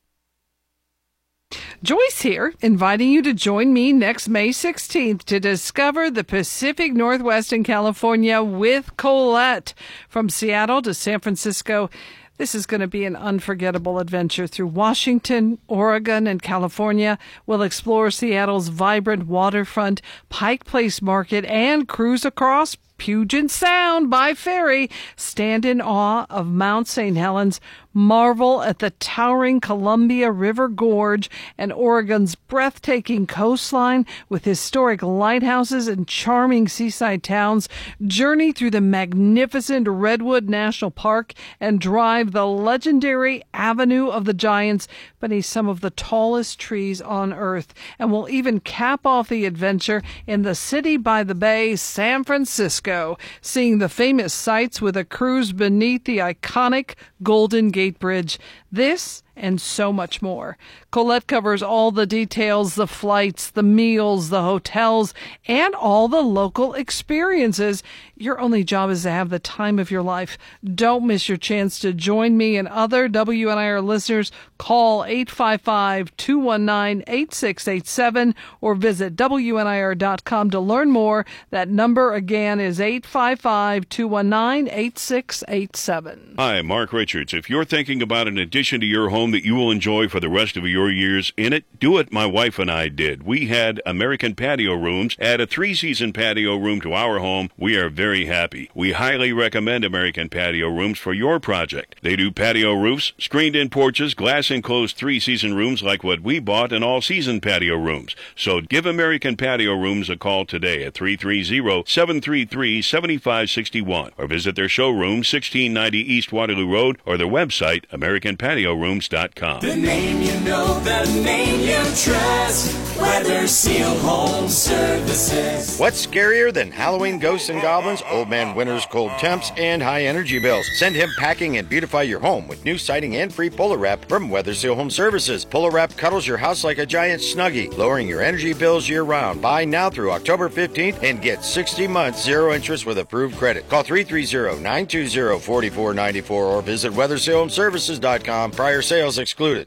Joyce here, inviting you to join me next May sixteenth to discover the Pacific Northwest in California with Colette. From Seattle to San Francisco, this is going to be an unforgettable adventure through Washington, Oregon, and California. We'll explore Seattle's vibrant waterfront, Pike Place Market, and cruise across Puget Sound by ferry. Stand in awe of Mount Saint Helens, marvel at the towering Columbia River Gorge and Oregon's breathtaking coastline with historic lighthouses and charming seaside towns, journey through the magnificent Redwood National Park, and drive the legendary Avenue of the Giants beneath some of the tallest trees on Earth. And we'll even cap off the adventure in the city by the bay, San Francisco, seeing the famous sights with a cruise beneath the iconic Golden Gate Bridge. This and so much more. Colette covers all the details, the flights, the meals, the hotels, and all the local experiences. Your only job is to have the time of your life. Don't miss your chance to join me and other W N I R listeners. Call eight five five, two one nine, eight six eight seven or visit W N I R dot com to learn more. That number again is eight five five, two one nine, eight six eight seven. Hi, Mark Richards. If you're thinking about an addition to your home that you will enjoy for the rest of your years in it, do it my wife and I did. We had American Patio Rooms, add a three-season patio room to our home. We are very happy. We highly recommend American Patio Rooms for your project. They do patio roofs, screened-in porches, glass-enclosed three-season rooms like what we bought, and all-season patio rooms. So give American Patio Rooms a call today at three three zero, seven three three, seven five six one or visit their showroom, sixteen ninety East Waterloo Road, or their website, american patio rooms dot com. dot com. The name you know, the name you trust. Weather Seal Home Services. What's scarier than Halloween ghosts and goblins, Old Man Winter's cold temps, and high energy bills? Send him packing and beautify your home with new siding and free Polar Wrap from Weather Seal Home Services. Polar Wrap cuddles your house like a giant Snuggie, lowering your energy bills year-round. Buy now through October fifteenth and get sixty months zero interest with approved credit. Call three three zero, nine two zero, four four nine four or visit weather seal home services dot com. Prior sales excluded.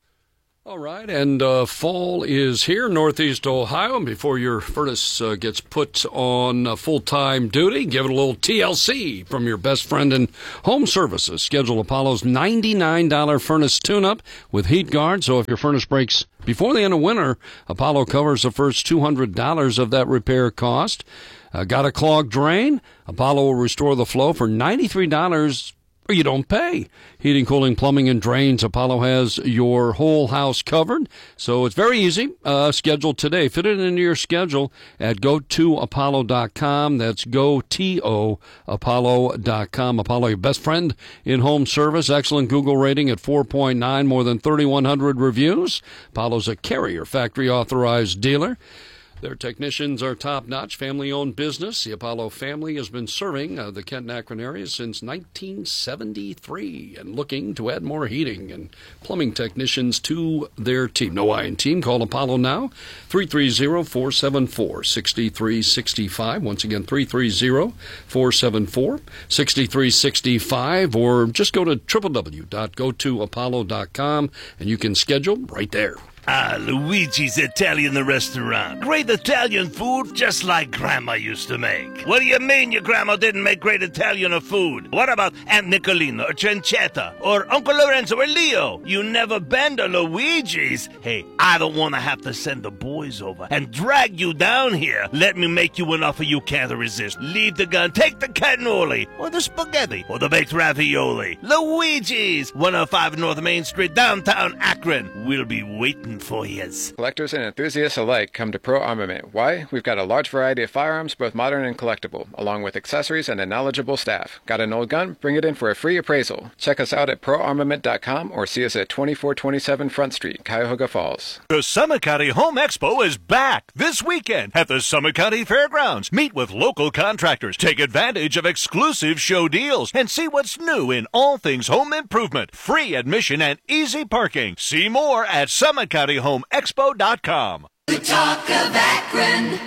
All right, and uh, fall is here, Northeast Ohio, and before your furnace uh, gets put on uh, full-time duty, give it a little T L C from your best friend in home services. Schedule Apollo's ninety-nine dollars furnace tune-up with heat guard, so if your furnace breaks before the end of winter, Apollo covers the first two hundred dollars of that repair cost. Uh, got a clogged drain? Apollo will restore the flow for ninety-three dollars or you don't pay. Heating, cooling, plumbing, and drains. Apollo has your whole house covered. So it's very easy. Uh, schedule today. Fit it into your schedule at go to apollo dot com. That's go to apollo dot com. Apollo, your best friend in home service. Excellent Google rating at four point nine. More than thirty-one hundred reviews. Apollo's a Carrier factory authorized dealer. Their technicians are top-notch, family-owned business. The Apollo family has been serving uh, the Kent and Akron area since nineteen seventy-three and looking to add more heating and plumbing technicians to their team. No I in team. Call Apollo now, three three zero, four seven four, six three six five. Once again, three three zero, four seven four, six three six five, or just go to w w w dot go to apollo dot com, and you can schedule right there. Ah, Luigi's Italian Restaurant. Great Italian food just like Grandma used to make. What do you mean your grandma didn't make great Italian food? What about Aunt Nicolina or Cencetta or Uncle Lorenzo or Leo? You never been to Luigi's? Hey, I don't want to have to send the boys over and drag you down here. Let me make you an offer you can't resist. Leave the gun, take the cannoli or the spaghetti or the baked ravioli. Luigi's, one oh five North Main Street, downtown Akron. We'll be waiting for years. Collectors and enthusiasts alike come to Pro Armament. Why? We've got a large variety of firearms, both modern and collectible, along with accessories and a knowledgeable staff. Got an old gun? Bring it in for a free appraisal. Check us out at pro armament dot com or see us at twenty-four twenty-seven Front Street, Cuyahoga Falls. The Summit County Home Expo is back this weekend at the Summit County Fairgrounds. Meet with local contractors, take advantage of exclusive show deals, and see what's new in all things home improvement. Free admission and easy parking. See more at summit county home expo dot com. The Talk of Akron.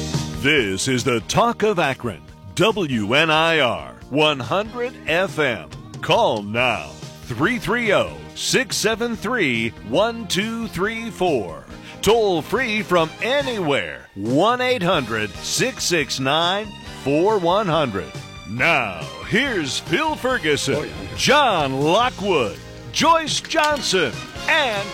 This is the Talk of Akron. W N I R one hundred F M. Call now. three three zero, six seven three, one two three four. Toll free from anywhere. one eight hundred, six six nine, four one zero zero. Now, here's Phil Ferguson, John Lockwood, Joyce Johnson, and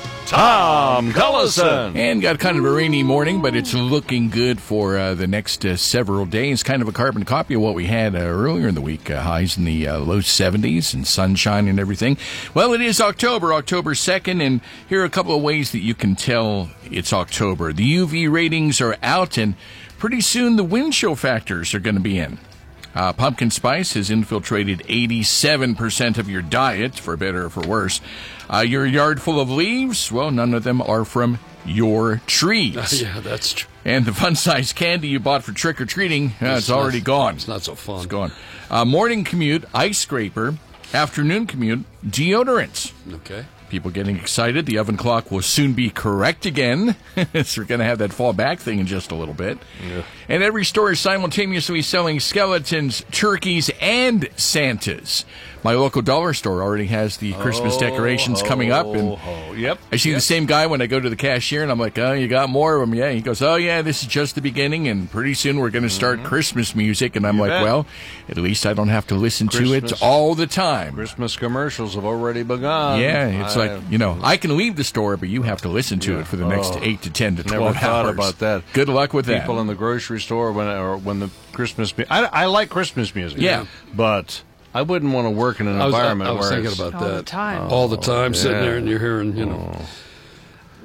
Tom Cullison. And got kind of a rainy morning, but it's looking good for uh, the next uh, several days. Kind of a carbon copy of what we had uh, earlier in the week. Uh, highs in the uh, low seventies and sunshine and everything. Well, it is October, October second, and here are a couple of ways that you can tell it's October. The U V ratings are out, and pretty soon the wind chill factors are going to be in. Uh, pumpkin spice has infiltrated eighty-seven percent of your diet, for better or for worse. Uh, your yard full of leaves, well, none of them are from your trees. Yeah, that's true. And the fun-sized candy you bought for trick-or-treating, uh, it's, it's already not, gone. It's not so fun. It's gone. Uh, morning commute, ice scraper. Afternoon commute, deodorants. Okay. People getting excited. The oven clock will soon be correct again. So we're going to have that fall back thing in just a little bit. Yeah. And every store is simultaneously selling skeletons, turkeys, and Santas. My local dollar store already has the Christmas oh, decorations oh, coming up. And oh, yep. I see yep. the same guy when I go to the cashier, and I'm like, oh, you got more of them? Yeah. He goes, oh, yeah, this is just the beginning, and pretty soon we're going to start mm-hmm. Christmas music. And I'm you like, bet. well, at least I don't have to listen Christmas, to it all the time. Christmas commercials have already begun. Yeah, it's I, like, you know, I can leave the store, but you have to listen to yeah. it for the next oh, eight to ten to twelve never thought hours. about that. Good luck with People that. People in the grocery store when or when the Christmas music. I, I like Christmas music. Yeah. But I wouldn't want to work in an I was, environment I, I was where thinking it's about all that the time. all the time, yeah. sitting there and you're hearing, you know. Oh.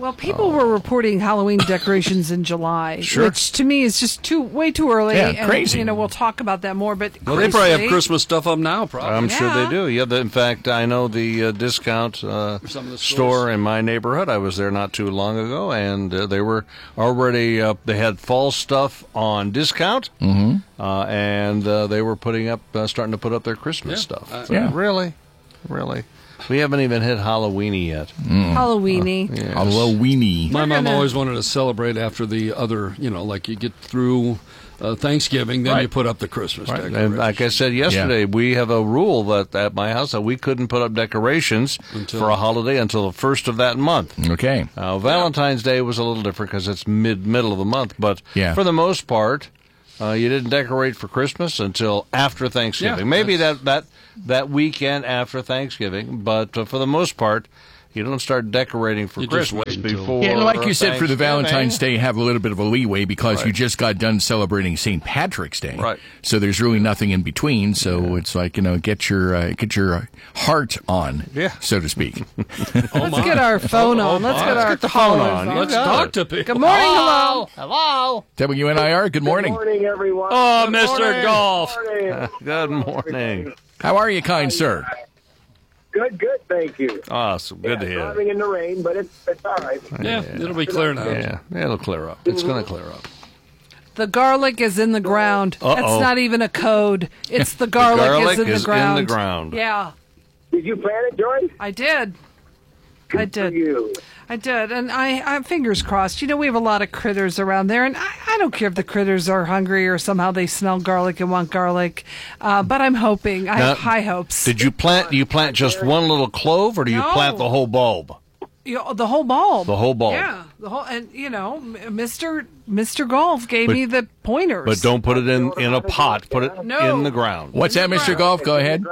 Well, people were reporting Halloween decorations in July, Sure. which to me is just too way too early. Yeah, and, crazy. You know, we'll talk about that more. But Well, they probably have crazy. Christmas stuff up now, probably. I'm sure Yeah. they do. Yeah, the, in fact, I know the uh, discount uh, Some of the store in my neighborhood. I was there not too long ago, and uh, they were already uh, they had fall stuff on discount, Mm-hmm. uh, and uh, they were putting up, uh, starting to put up their Christmas Yeah. stuff. Uh, So, Yeah. really, really, we haven't even hit Halloweeny yet. Halloweeny. Yes. Halloweeny. My mom gonna- always wanted to celebrate after the other, you know, like you get through uh, Thanksgiving, then Right. you put up the Christmas Right. decorations. And like I said yesterday, we have a rule that at my house that we couldn't put up decorations Until- for a holiday until the first of that month. Okay. Now, Valentine's Day was a little different because it's mid middle of the month, but Yeah. for the most part, uh, you didn't decorate for Christmas until after Thanksgiving. Yeah, Maybe that's- that, that that weekend after Thanksgiving, but uh, for the most part, you don't start decorating for You just Christmas wait until- before. Yeah, like you said, for the Thanksgiving. Valentine's Day, have a little bit of a leeway because Right. you just got done celebrating Saint Patrick's Day. Right. So there's really nothing in between. So it's like, you know, get your uh, get your heart on, Yeah. so to speak. Let's get our phone Oh, on. Let's my. get our Get the phone callers on. on. You Let's got talk it. to people. Good morning, hello. Hello. W N I R, good morning. morning, everyone. Oh, Good Mister morning. Golf. Morning. Good morning. How are you, kind sir? Good, good, thank you. Awesome. Good to yeah, hear. Driving in the rain, but it's, it's all right. Yeah, it'll be clear now. Yeah, it'll clear up. It's going to clear up. The garlic is in the ground. Uh-oh. That's not even a code. It's the garlic, garlic is, in, is the ground. in the ground. Yeah, Did you plant it, Joyce? I did. I Good for did. you. I did, and I, I fingers crossed. You know, we have a lot of critters around there, and I, I don't care if the critters are hungry or somehow they smell garlic and want garlic. Uh, but I'm hoping. I Now, have high hopes. Did you plant? Do you plant just one little clove, or do you No. plant the whole bulb? You know, the whole bulb. The whole bulb. Yeah, the whole, and you know, M- Mister Mister Golf gave But- me the pointers. But don't put it in, in a pot. Put it No. in the ground. What's that, Mister Golf? Go ahead.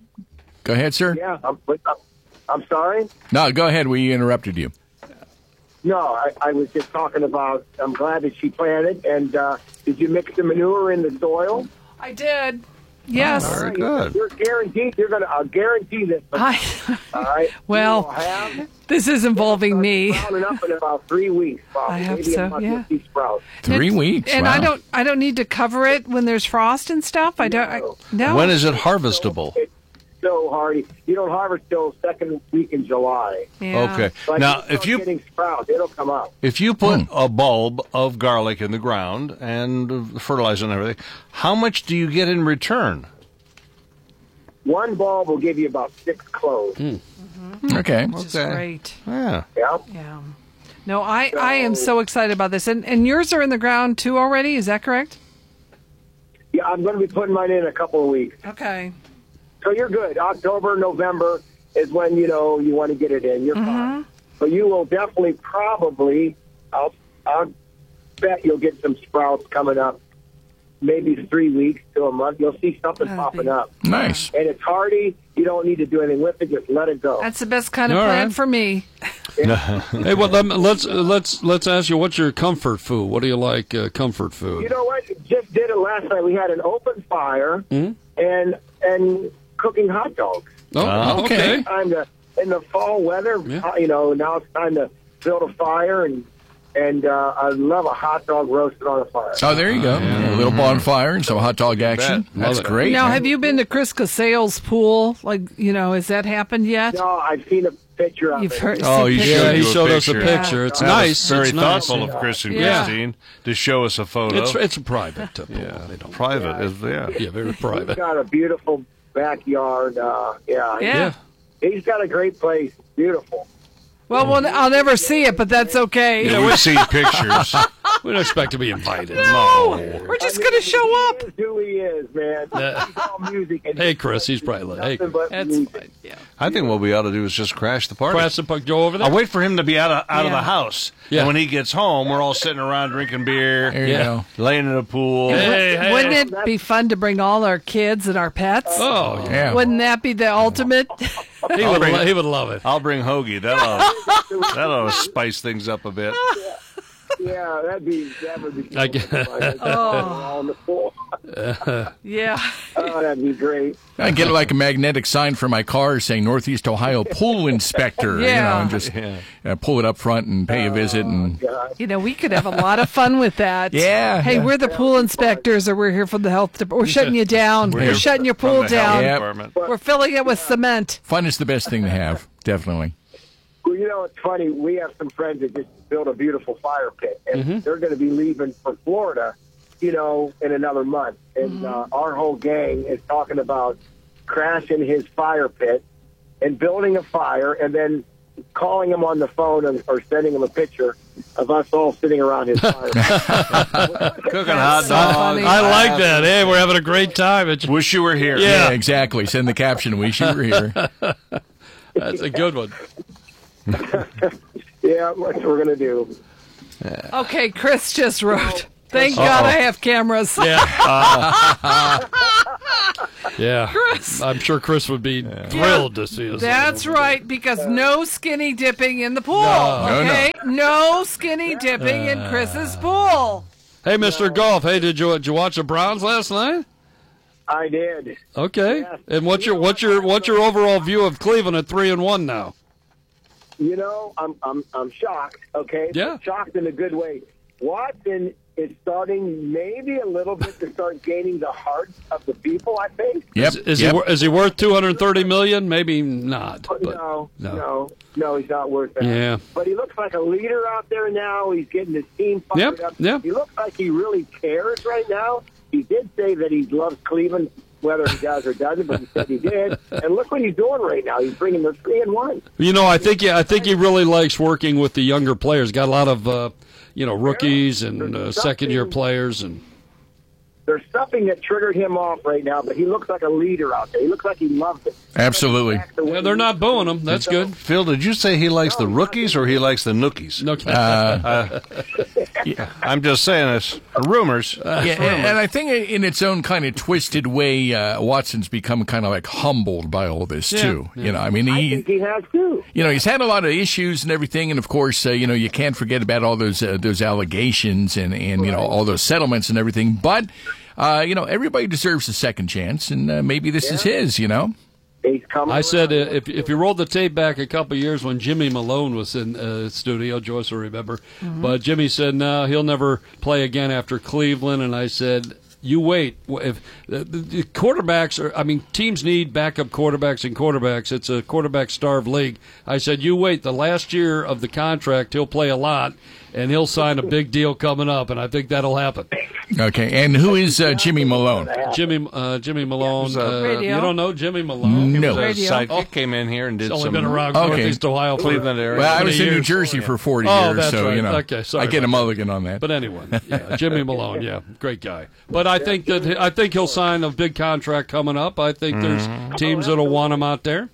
Go ahead, sir. Yeah, I'm, I'm sorry. No, go ahead. We interrupted you. No, I, I was just talking about. I'm glad that she planted. And uh, did you mix the manure in the soil? I did. Yes. Oh, very All right, good. You're guaranteed. You're gonna. I'll guarantee this. I, All right. well, You will have this is involving me. sprouting up in about three weeks. Probably. I hope Maybe so, a month yeah. you'll see sprouts. Three It's- weeks. And wow. I don't. I don't need to cover it when there's frost and stuff. I don't. I, no. When is it harvestable? It's so hardy. You don't harvest till second week in July. Yeah. Okay. But Now, you if start you getting sprouts, it'll come up. if you put Hmm. a bulb of garlic in the ground and uh, fertilizer and everything, how much do you get in return? One bulb will give you about six cloves. Okay. Which is Okay. great. Yeah. Yeah. Yeah. No, I, I am so excited about this. And and yours are in the ground too already. Is that correct? Yeah, I'm going to be putting mine in a couple of weeks. Okay. So you're good. October, November is when, you know, you want to get it in. You're fine. So you will definitely probably, I'll, I'll bet you'll get some sprouts coming up. Maybe three weeks to a month. You'll see something That'd popping be- up. Nice. And it's hardy. You don't need to do anything with it. Just let it go. That's the best kind of All plant right. for me. Hey, well, let, let's let's let's ask you, what's your comfort food? What do you like? Uh, comfort food? You know what? Just did it last night. We had an open fire Hmm? and and cooking hot dogs. Oh, Ah, okay. It's time to, in the fall weather, Yeah. uh, you know, now it's time to build a fire, and and uh, I love a hot dog roasted on a fire. Oh, there you go. A little bonfire and some hot dog action. bet. That's Love it. great. Now, man. have you been to Chris Casale's pool? Like, you know, has that happened yet? No, I've seen a picture of You've it. heard. Oh, seen he pictures? showed Yeah, he you a showed us a picture. picture. It's That nice. was very It's nice. thoughtful of Chris and Yeah. Christine to show us a photo. It's it's a private uh, pool. yeah. They don't. Private is yeah. Yeah, very He's private. got a beautiful backyard. Uh, yeah, Yeah. he's got a great place. Beautiful. Well, well, I'll never see it, but that's okay. Yeah, we've seen pictures. We don't expect to be invited. No, we're just going to show up. He is who he is, man. He's all music. And Hey, Chris, he's probably like, hey, nothing but That's music. fine. Yeah. I think what we ought to do is just crash the party. Crash the puck, Joe over there. I'll wait for him to be out of out of Yeah. the house. Yeah. And when he gets home, we're all sitting around drinking beer, There you Yeah. go. laying in a pool. Hey, hey. Wouldn't it be fun to bring all our kids and our pets? Oh, yeah. Yeah. Wouldn't that be the ultimate? He would, lo- he would love it. I'll bring Hoagie. That'll that'll spice things up a bit. Yeah, that'd be that would be. I get- All on the floor. Yeah. Oh, that'd be great. I get like a magnetic sign for my car saying Northeast Ohio Pool Inspector. Yeah. You know, and just uh, pull it up front and pay a visit. And You know, we could have a lot of fun with that. Yeah. Hey, Yeah. we're the pool inspectors, or we're here from the health department. We're shutting you down. We're We're, here shutting your from pool the health down. department. We're filling it with cement. fun is the best thing to have, definitely. Well, you know, it's funny. We have some friends that just built a beautiful fire pit, and Mm-hmm. they're going to be leaving for Florida, you know, in another month. And uh, our whole gang is talking about crashing his fire pit and building a fire, and then calling him on the phone and, or sending him a picture of us all sitting around his fire pit. Cooking hot dogs. I like that. Hey, we're having a great time. It's, Wish you were here. Yeah. Yeah, exactly. Send the caption, wish you were here. That's a good one. Yeah, what we're going to do. Okay, Chris just wrote. Thank Uh-oh. God I have cameras. Yeah. Yeah. Chris. I'm sure Chris would be thrilled to see us. That's right, because no skinny dipping in the pool. No. No, no. Okay? No skinny dipping in Chris's pool. Hey, Mister Golf. Hey, did you did you watch the Browns last night? I did. Okay. And what's your what's your what's your overall view of Cleveland at three and one now? You know, I'm I'm I'm shocked. Okay, Yeah. shocked in a good way. Watson is starting maybe a little bit to start gaining the hearts of the people. I think. Is, is he wor- is he worth two hundred thirty million? Maybe not. But no, no. no, no, he's not worth that. Yeah. But he looks like a leader out there now. He's getting his team fired Yep, up. yep. He looks like he really cares right now. He did say that he loves Cleveland, whether he does or doesn't, but he said he did. And look what he's doing right now. He's bringing the three and one. You know, I think I think he really likes working with the younger players. Got a lot of uh, you know rookies and uh, second year players and. There's something that triggered him off right now, but he looks like a leader out there. He looks like he loves it. Absolutely. Yeah, they're not booing him. That's good. Phil, did you say he likes the rookies or he likes the nookies? No, uh, I'm just saying it's rumors. Yeah, and, and I think in its own kind of twisted way, uh, Watson's become kind of like humbled by all this Yeah, too. yeah. You know, I mean, I he, think he has too. you know, he's had a lot of issues and everything, and of course, uh, you know, you can't forget about all those uh, those allegations and and you know all those settlements and everything. But uh, you know, everybody deserves a second chance, and uh, maybe this is his. You know. He's coming. I said uh, if if you rolled the tape back a couple of years when Jimmy Malone was in uh, studio, Joyce will remember, Mhm. but Jimmy said no, he'll never play again after Cleveland, and I said. You wait. If the, the quarterbacks are, I mean, teams need backup quarterbacks and quarterbacks. It's a quarterback-starved league. I said, you wait. The last year of the contract, he'll play a lot, and he'll sign a big deal coming up, and I think that'll happen. Okay, and who is uh, Jimmy Malone? Jimmy uh, Jimmy Malone. uh, Uh, Radio. you don't know Jimmy Malone? No. He was a Radio. sidekick, Oh. came in here and did He's only some. been around Okay. Northeast Ohio for Cleveland area. Well, I how was many in New years? Jersey for forty Oh, years, that's so right. you know, Okay, sorry I get a about that. mulligan on that. But anyway, yeah, Jimmy Malone, yeah, great guy. But I think that I think he'll sign a big contract coming up. I think there's teams that'll want him out there.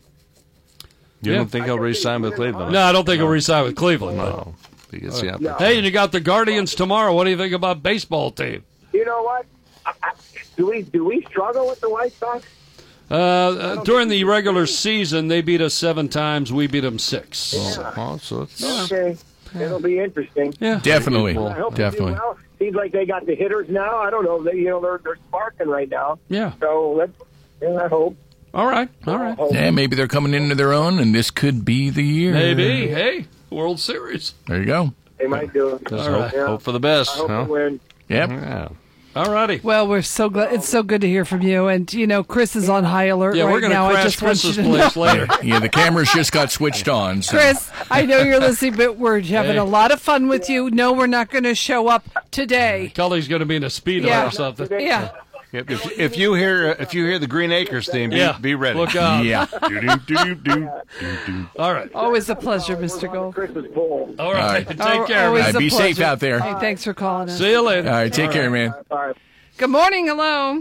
You Yeah. don't think he'll re-sign with Cleveland? No, I don't think he'll re-sign with Cleveland. No. He gets the No. Hey, and you got the Guardians tomorrow. What do you think about baseball team? You know what? I, I, do we do we struggle with the White Sox? Uh, uh, during the regular season, they beat us seven times. We beat them six. Oh, so it's, Okay, it'll be interesting. Yeah, Definitely, I hope they do definitely. well. Seems like they got the hitters now. I don't know. They, you know, they're they're sparking right now. Yeah. So let's. Yeah, I hope. All right, all right. Hope. Yeah, maybe they're coming into their own, and this could be the year. Maybe. Hey, World Series. There you go. They might do it. just All hope, right. Yeah. hope for the I best. hope huh? they win. Yep. Yeah. All righty. Well, we're so glad. It's so good to hear from you. And, you know, Chris is on high alert Yeah, right we're going to now. I crash just want you Chris's to know. place later. Yeah, the cameras just got switched on. So. Chris, I know you're listening, but we're having Hey. a lot of fun with you. No, we're not going to show up today. Cully's going to be in a speedo Yeah. or something. Yeah. If, if, if you hear if you hear the Green Acres theme, be, Yeah. be ready. Look out. Yeah. Do-do-do-do-do. All right. Always a pleasure, Mister Gold. Christmas pool. All right. right. Take care, Always man. Uh, a be safe pleasure. out there. Hey, thanks for calling us. See you later. All right, take care, man. All right. Good morning. Hello.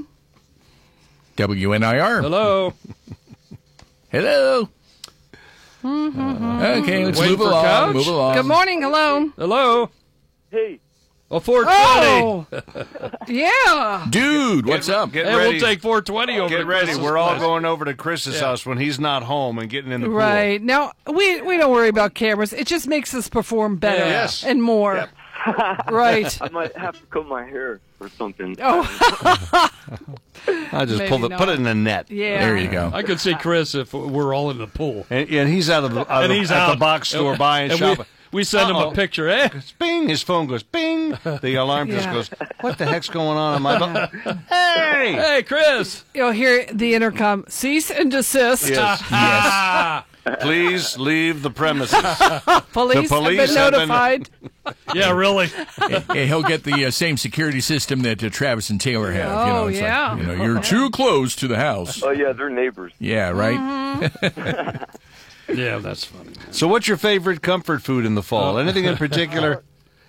W N I R. Hello. Hello. Okay, let's Waiting move for along. Couch? Move along. Good morning. Hello. Hello. Hey. A four twenty. Oh, yeah. Dude, what's up? Get Hey, ready. we'll take four twenty over Get to ready. Chris's We're all place. going over to Chris's house when he's not home and getting in the pool. Right. Now, we we don't worry about cameras. It just makes us perform better Yes. and more. Yep. Right. I might have to cut my hair or something. Oh. I just Maybe pull it, not. put it in the net. Yeah. There you go. I could see Chris if we're all in the pool. And, and he's out of the, out And of, he's at out. the box store buying And shopping. We, we send him Uh-oh. a picture. Eh? Bing! His phone goes bing. The alarm just Yeah. goes. What the heck's going on in my phone? Hey! Hey, Chris! You'll hear the intercom, cease and desist. Yes. yes. Please leave the premises. Police, The police have been have been- notified. Yeah, really. Hey, he'll get the uh, same security system that uh, Travis and Taylor have. you know, Oh, it's yeah. Like, you know, you're too close to the house. Oh, yeah, they're neighbors. Yeah, right? Yeah, that's funny. So, what's your favorite comfort food in the fall? Anything in particular?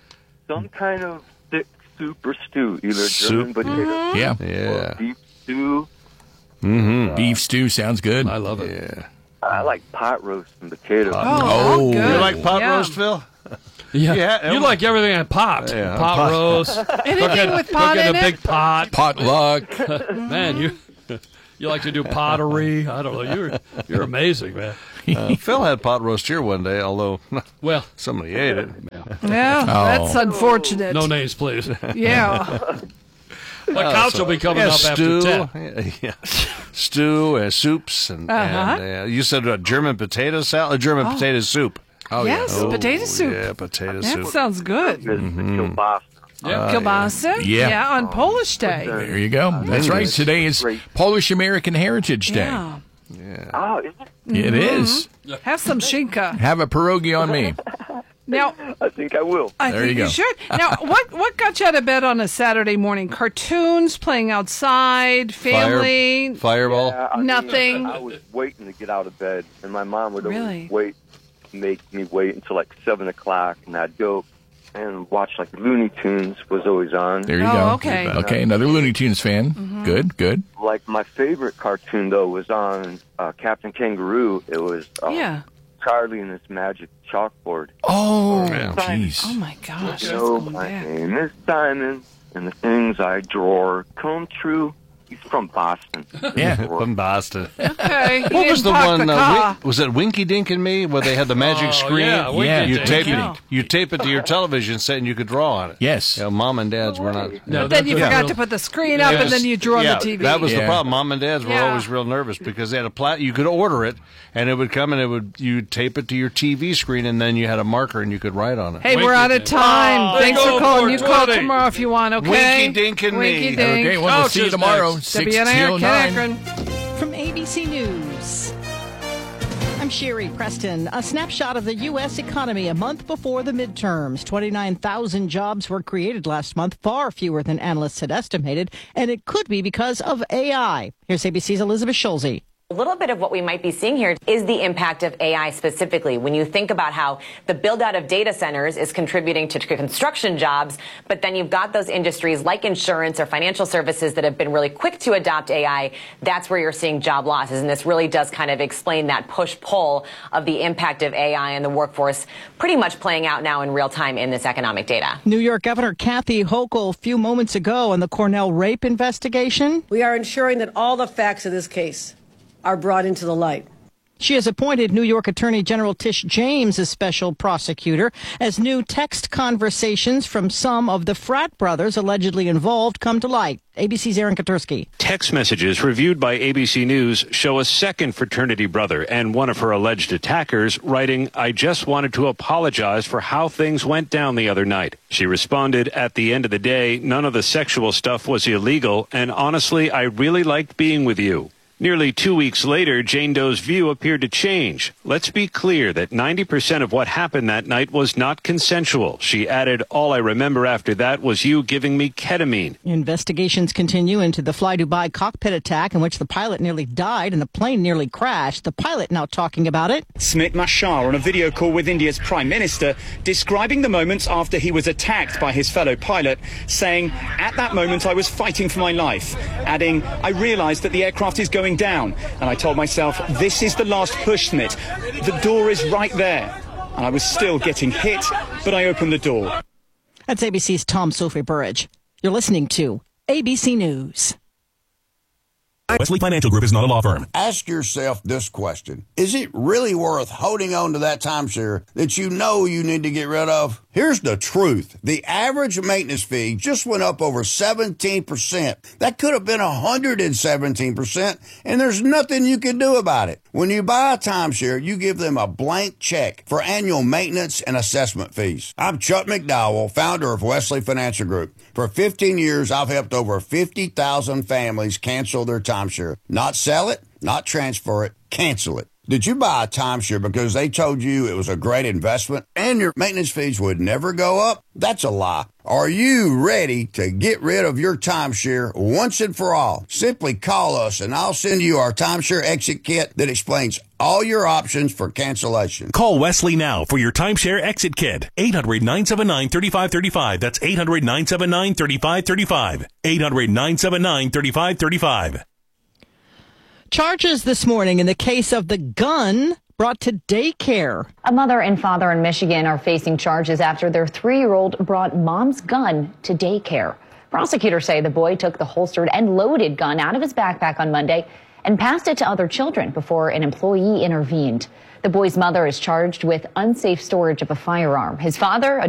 Some kind of thick soup or stew, either Soup. German potato Yeah. or Yeah. beef stew. Mm-hmm. Beef stew sounds good. I love it. Yeah. I like pot roast and potatoes. Oh, good. You like pot Yeah. roast, Phil? Yeah, Yeah, you um, like everything on pot. Yeah, pot, pot. roast. Anything cooking, with pot cooking in a it? big pot. Potluck. Man, you you like to do pottery. I don't know. You're you're amazing, man. Uh, Phil had pot roast here one day, although Well, somebody ate it. Yeah, that's unfortunate. no names, please. Yeah. My couch will be coming Yeah, up stew, after ten. yeah, yeah. Stew, uh, soups, and, Uh-huh. and uh, you said uh, German potato salad, uh, German Oh. potato soup. Oh, Yes, yeah. potato soup. Yeah, potato That soup. sounds good. Mm-hmm. Kielbasa. Yeah. Kielbasa? Yeah. on Polish Day. There you go. That's right. Today is Polish American Heritage Day. Yeah. Oh, is it? It is. Have some shinka. Have a pierogi on me. Now, I think I will. I There think you you, go. should. Now, what what got you out of bed on a Saturday morning? Cartoons, playing outside, family, Fireball. Yeah, I, nothing. I was waiting to get out of bed, and my mom would always Really? wait, make me wait until like seven o'clock, and I'd go and watch like Looney Tunes was always on. There you Oh, go. okay. Okay, another Looney Tunes fan. Mm-hmm. Good, good. Like my favorite cartoon though was on uh, Captain Kangaroo. It was uh, Yeah. Charlie and his magic chalkboard. Oh, Yeah. jeez. Oh my gosh. You That's know, going my back. name is Simon, and the things I draw come true. He's from Boston. Yeah. From Boston. Okay. What was the park one? the uh, car. Win- was it Winky Dink and Me, where they had the magic Oh, screen? yeah, Winky Yeah. you Dink. tape Yeah. it. You tape it to your television set, and you could draw on it. Yes. Yeah, Mom and Dads were not. No, But then you that's forgot real- to put the screen up, It and was- then you drew on yeah, the T V. That was the Yeah. problem. Mom and Dads were Yeah. always real nervous because they had a plat. You could order it, and it would come, and it would you tape it to your T V screen, and then you had a marker, and you could write on it. Hey, we're Winky out of Dink. time. Oh, Thanks go for calling. for You call twenty. tomorrow if you want, okay? Winky Dink and Winky Me. Dink. Okay, well, we'll see you Couches tomorrow, next. six W N R, till Ken nine. Akron. From A B C News. I'm Sherry Preston. A snapshot of the U S economy a month before the midterms. twenty-nine thousand jobs were created last month, far fewer than analysts had estimated, and it could be because of A I. Here's A B C's Elizabeth Schulze. A little bit of what we might be seeing here is the impact of A I specifically. When you think about how the build out of data centers is contributing to construction jobs, but then you've got those industries like insurance or financial services that have been really quick to adopt A I, that's where you're seeing job losses. And this really does kind of explain that push-pull of the impact of A I and the workforce pretty much playing out now in real time in this economic data. New York Governor Kathy Hochul a few moments ago on the Cornell rape investigation. We are ensuring that all the facts of this case are brought into the light. She has appointed New York Attorney General Tish James as special prosecutor as new text conversations from some of the frat brothers allegedly involved come to light. A B C's Aaron Katursky. Text messages reviewed by A B C News show a second fraternity brother and one of her alleged attackers writing, "I just wanted to apologize for how things went down the other night." She responded, "At the end of the day, none of the sexual stuff was illegal, and honestly, I really liked being with you." Nearly two weeks later, Jane Doe's view appeared to change. "Let's be clear that ninety percent of what happened that night was not consensual." She added, "All I remember after that was you giving me ketamine." Investigations continue into the Fly Dubai cockpit attack in which the pilot nearly died and the plane nearly crashed. The pilot now talking about it. Smit Mashar on a video call with India's Prime Minister describing the moments after he was attacked by his fellow pilot, saying, "At that moment I was fighting for my life," adding, "I realised that the aircraft is going down, and I told myself, this is the last push, Smit. The door is right there." And I was still getting hit, but I opened the door. That's A B C's Tom Sophie Burridge. You're listening to A B C News. Wesley Financial Group is not a law firm. Ask yourself this question. Is it really worth holding on to that timeshare that you know you need to get rid of? Here's the truth. The average maintenance fee just went up over seventeen percent. That could have been one hundred seventeen percent, and there's nothing you can do about it. When you buy a timeshare, you give them a blank check for annual maintenance and assessment fees. I'm Chuck McDowell, founder of Wesley Financial Group. For fifteen years, I've helped over fifty thousand families cancel their timeshare. Not sell it, not transfer it, cancel it. Did you buy a timeshare because they told you it was a great investment and your maintenance fees would never go up? That's a lie. Are you ready to get rid of your timeshare once and for all? Simply call us and I'll send you our timeshare exit kit that explains all your options for cancellation. Call Wesley now for your timeshare exit kit. eight hundred, nine seven nine, three five three five. That's eight hundred, nine seven nine, three five three five. eight hundred, nine seven nine, three five three five. Charges this morning in the case of the gun brought to daycare. A mother and father in Michigan are facing charges after their three-year-old brought mom's gun to daycare. Prosecutors say the boy took the holstered and loaded gun out of his backpack on Monday and passed it to other children before an employee intervened. The boy's mother is charged with unsafe storage of a firearm. His father, a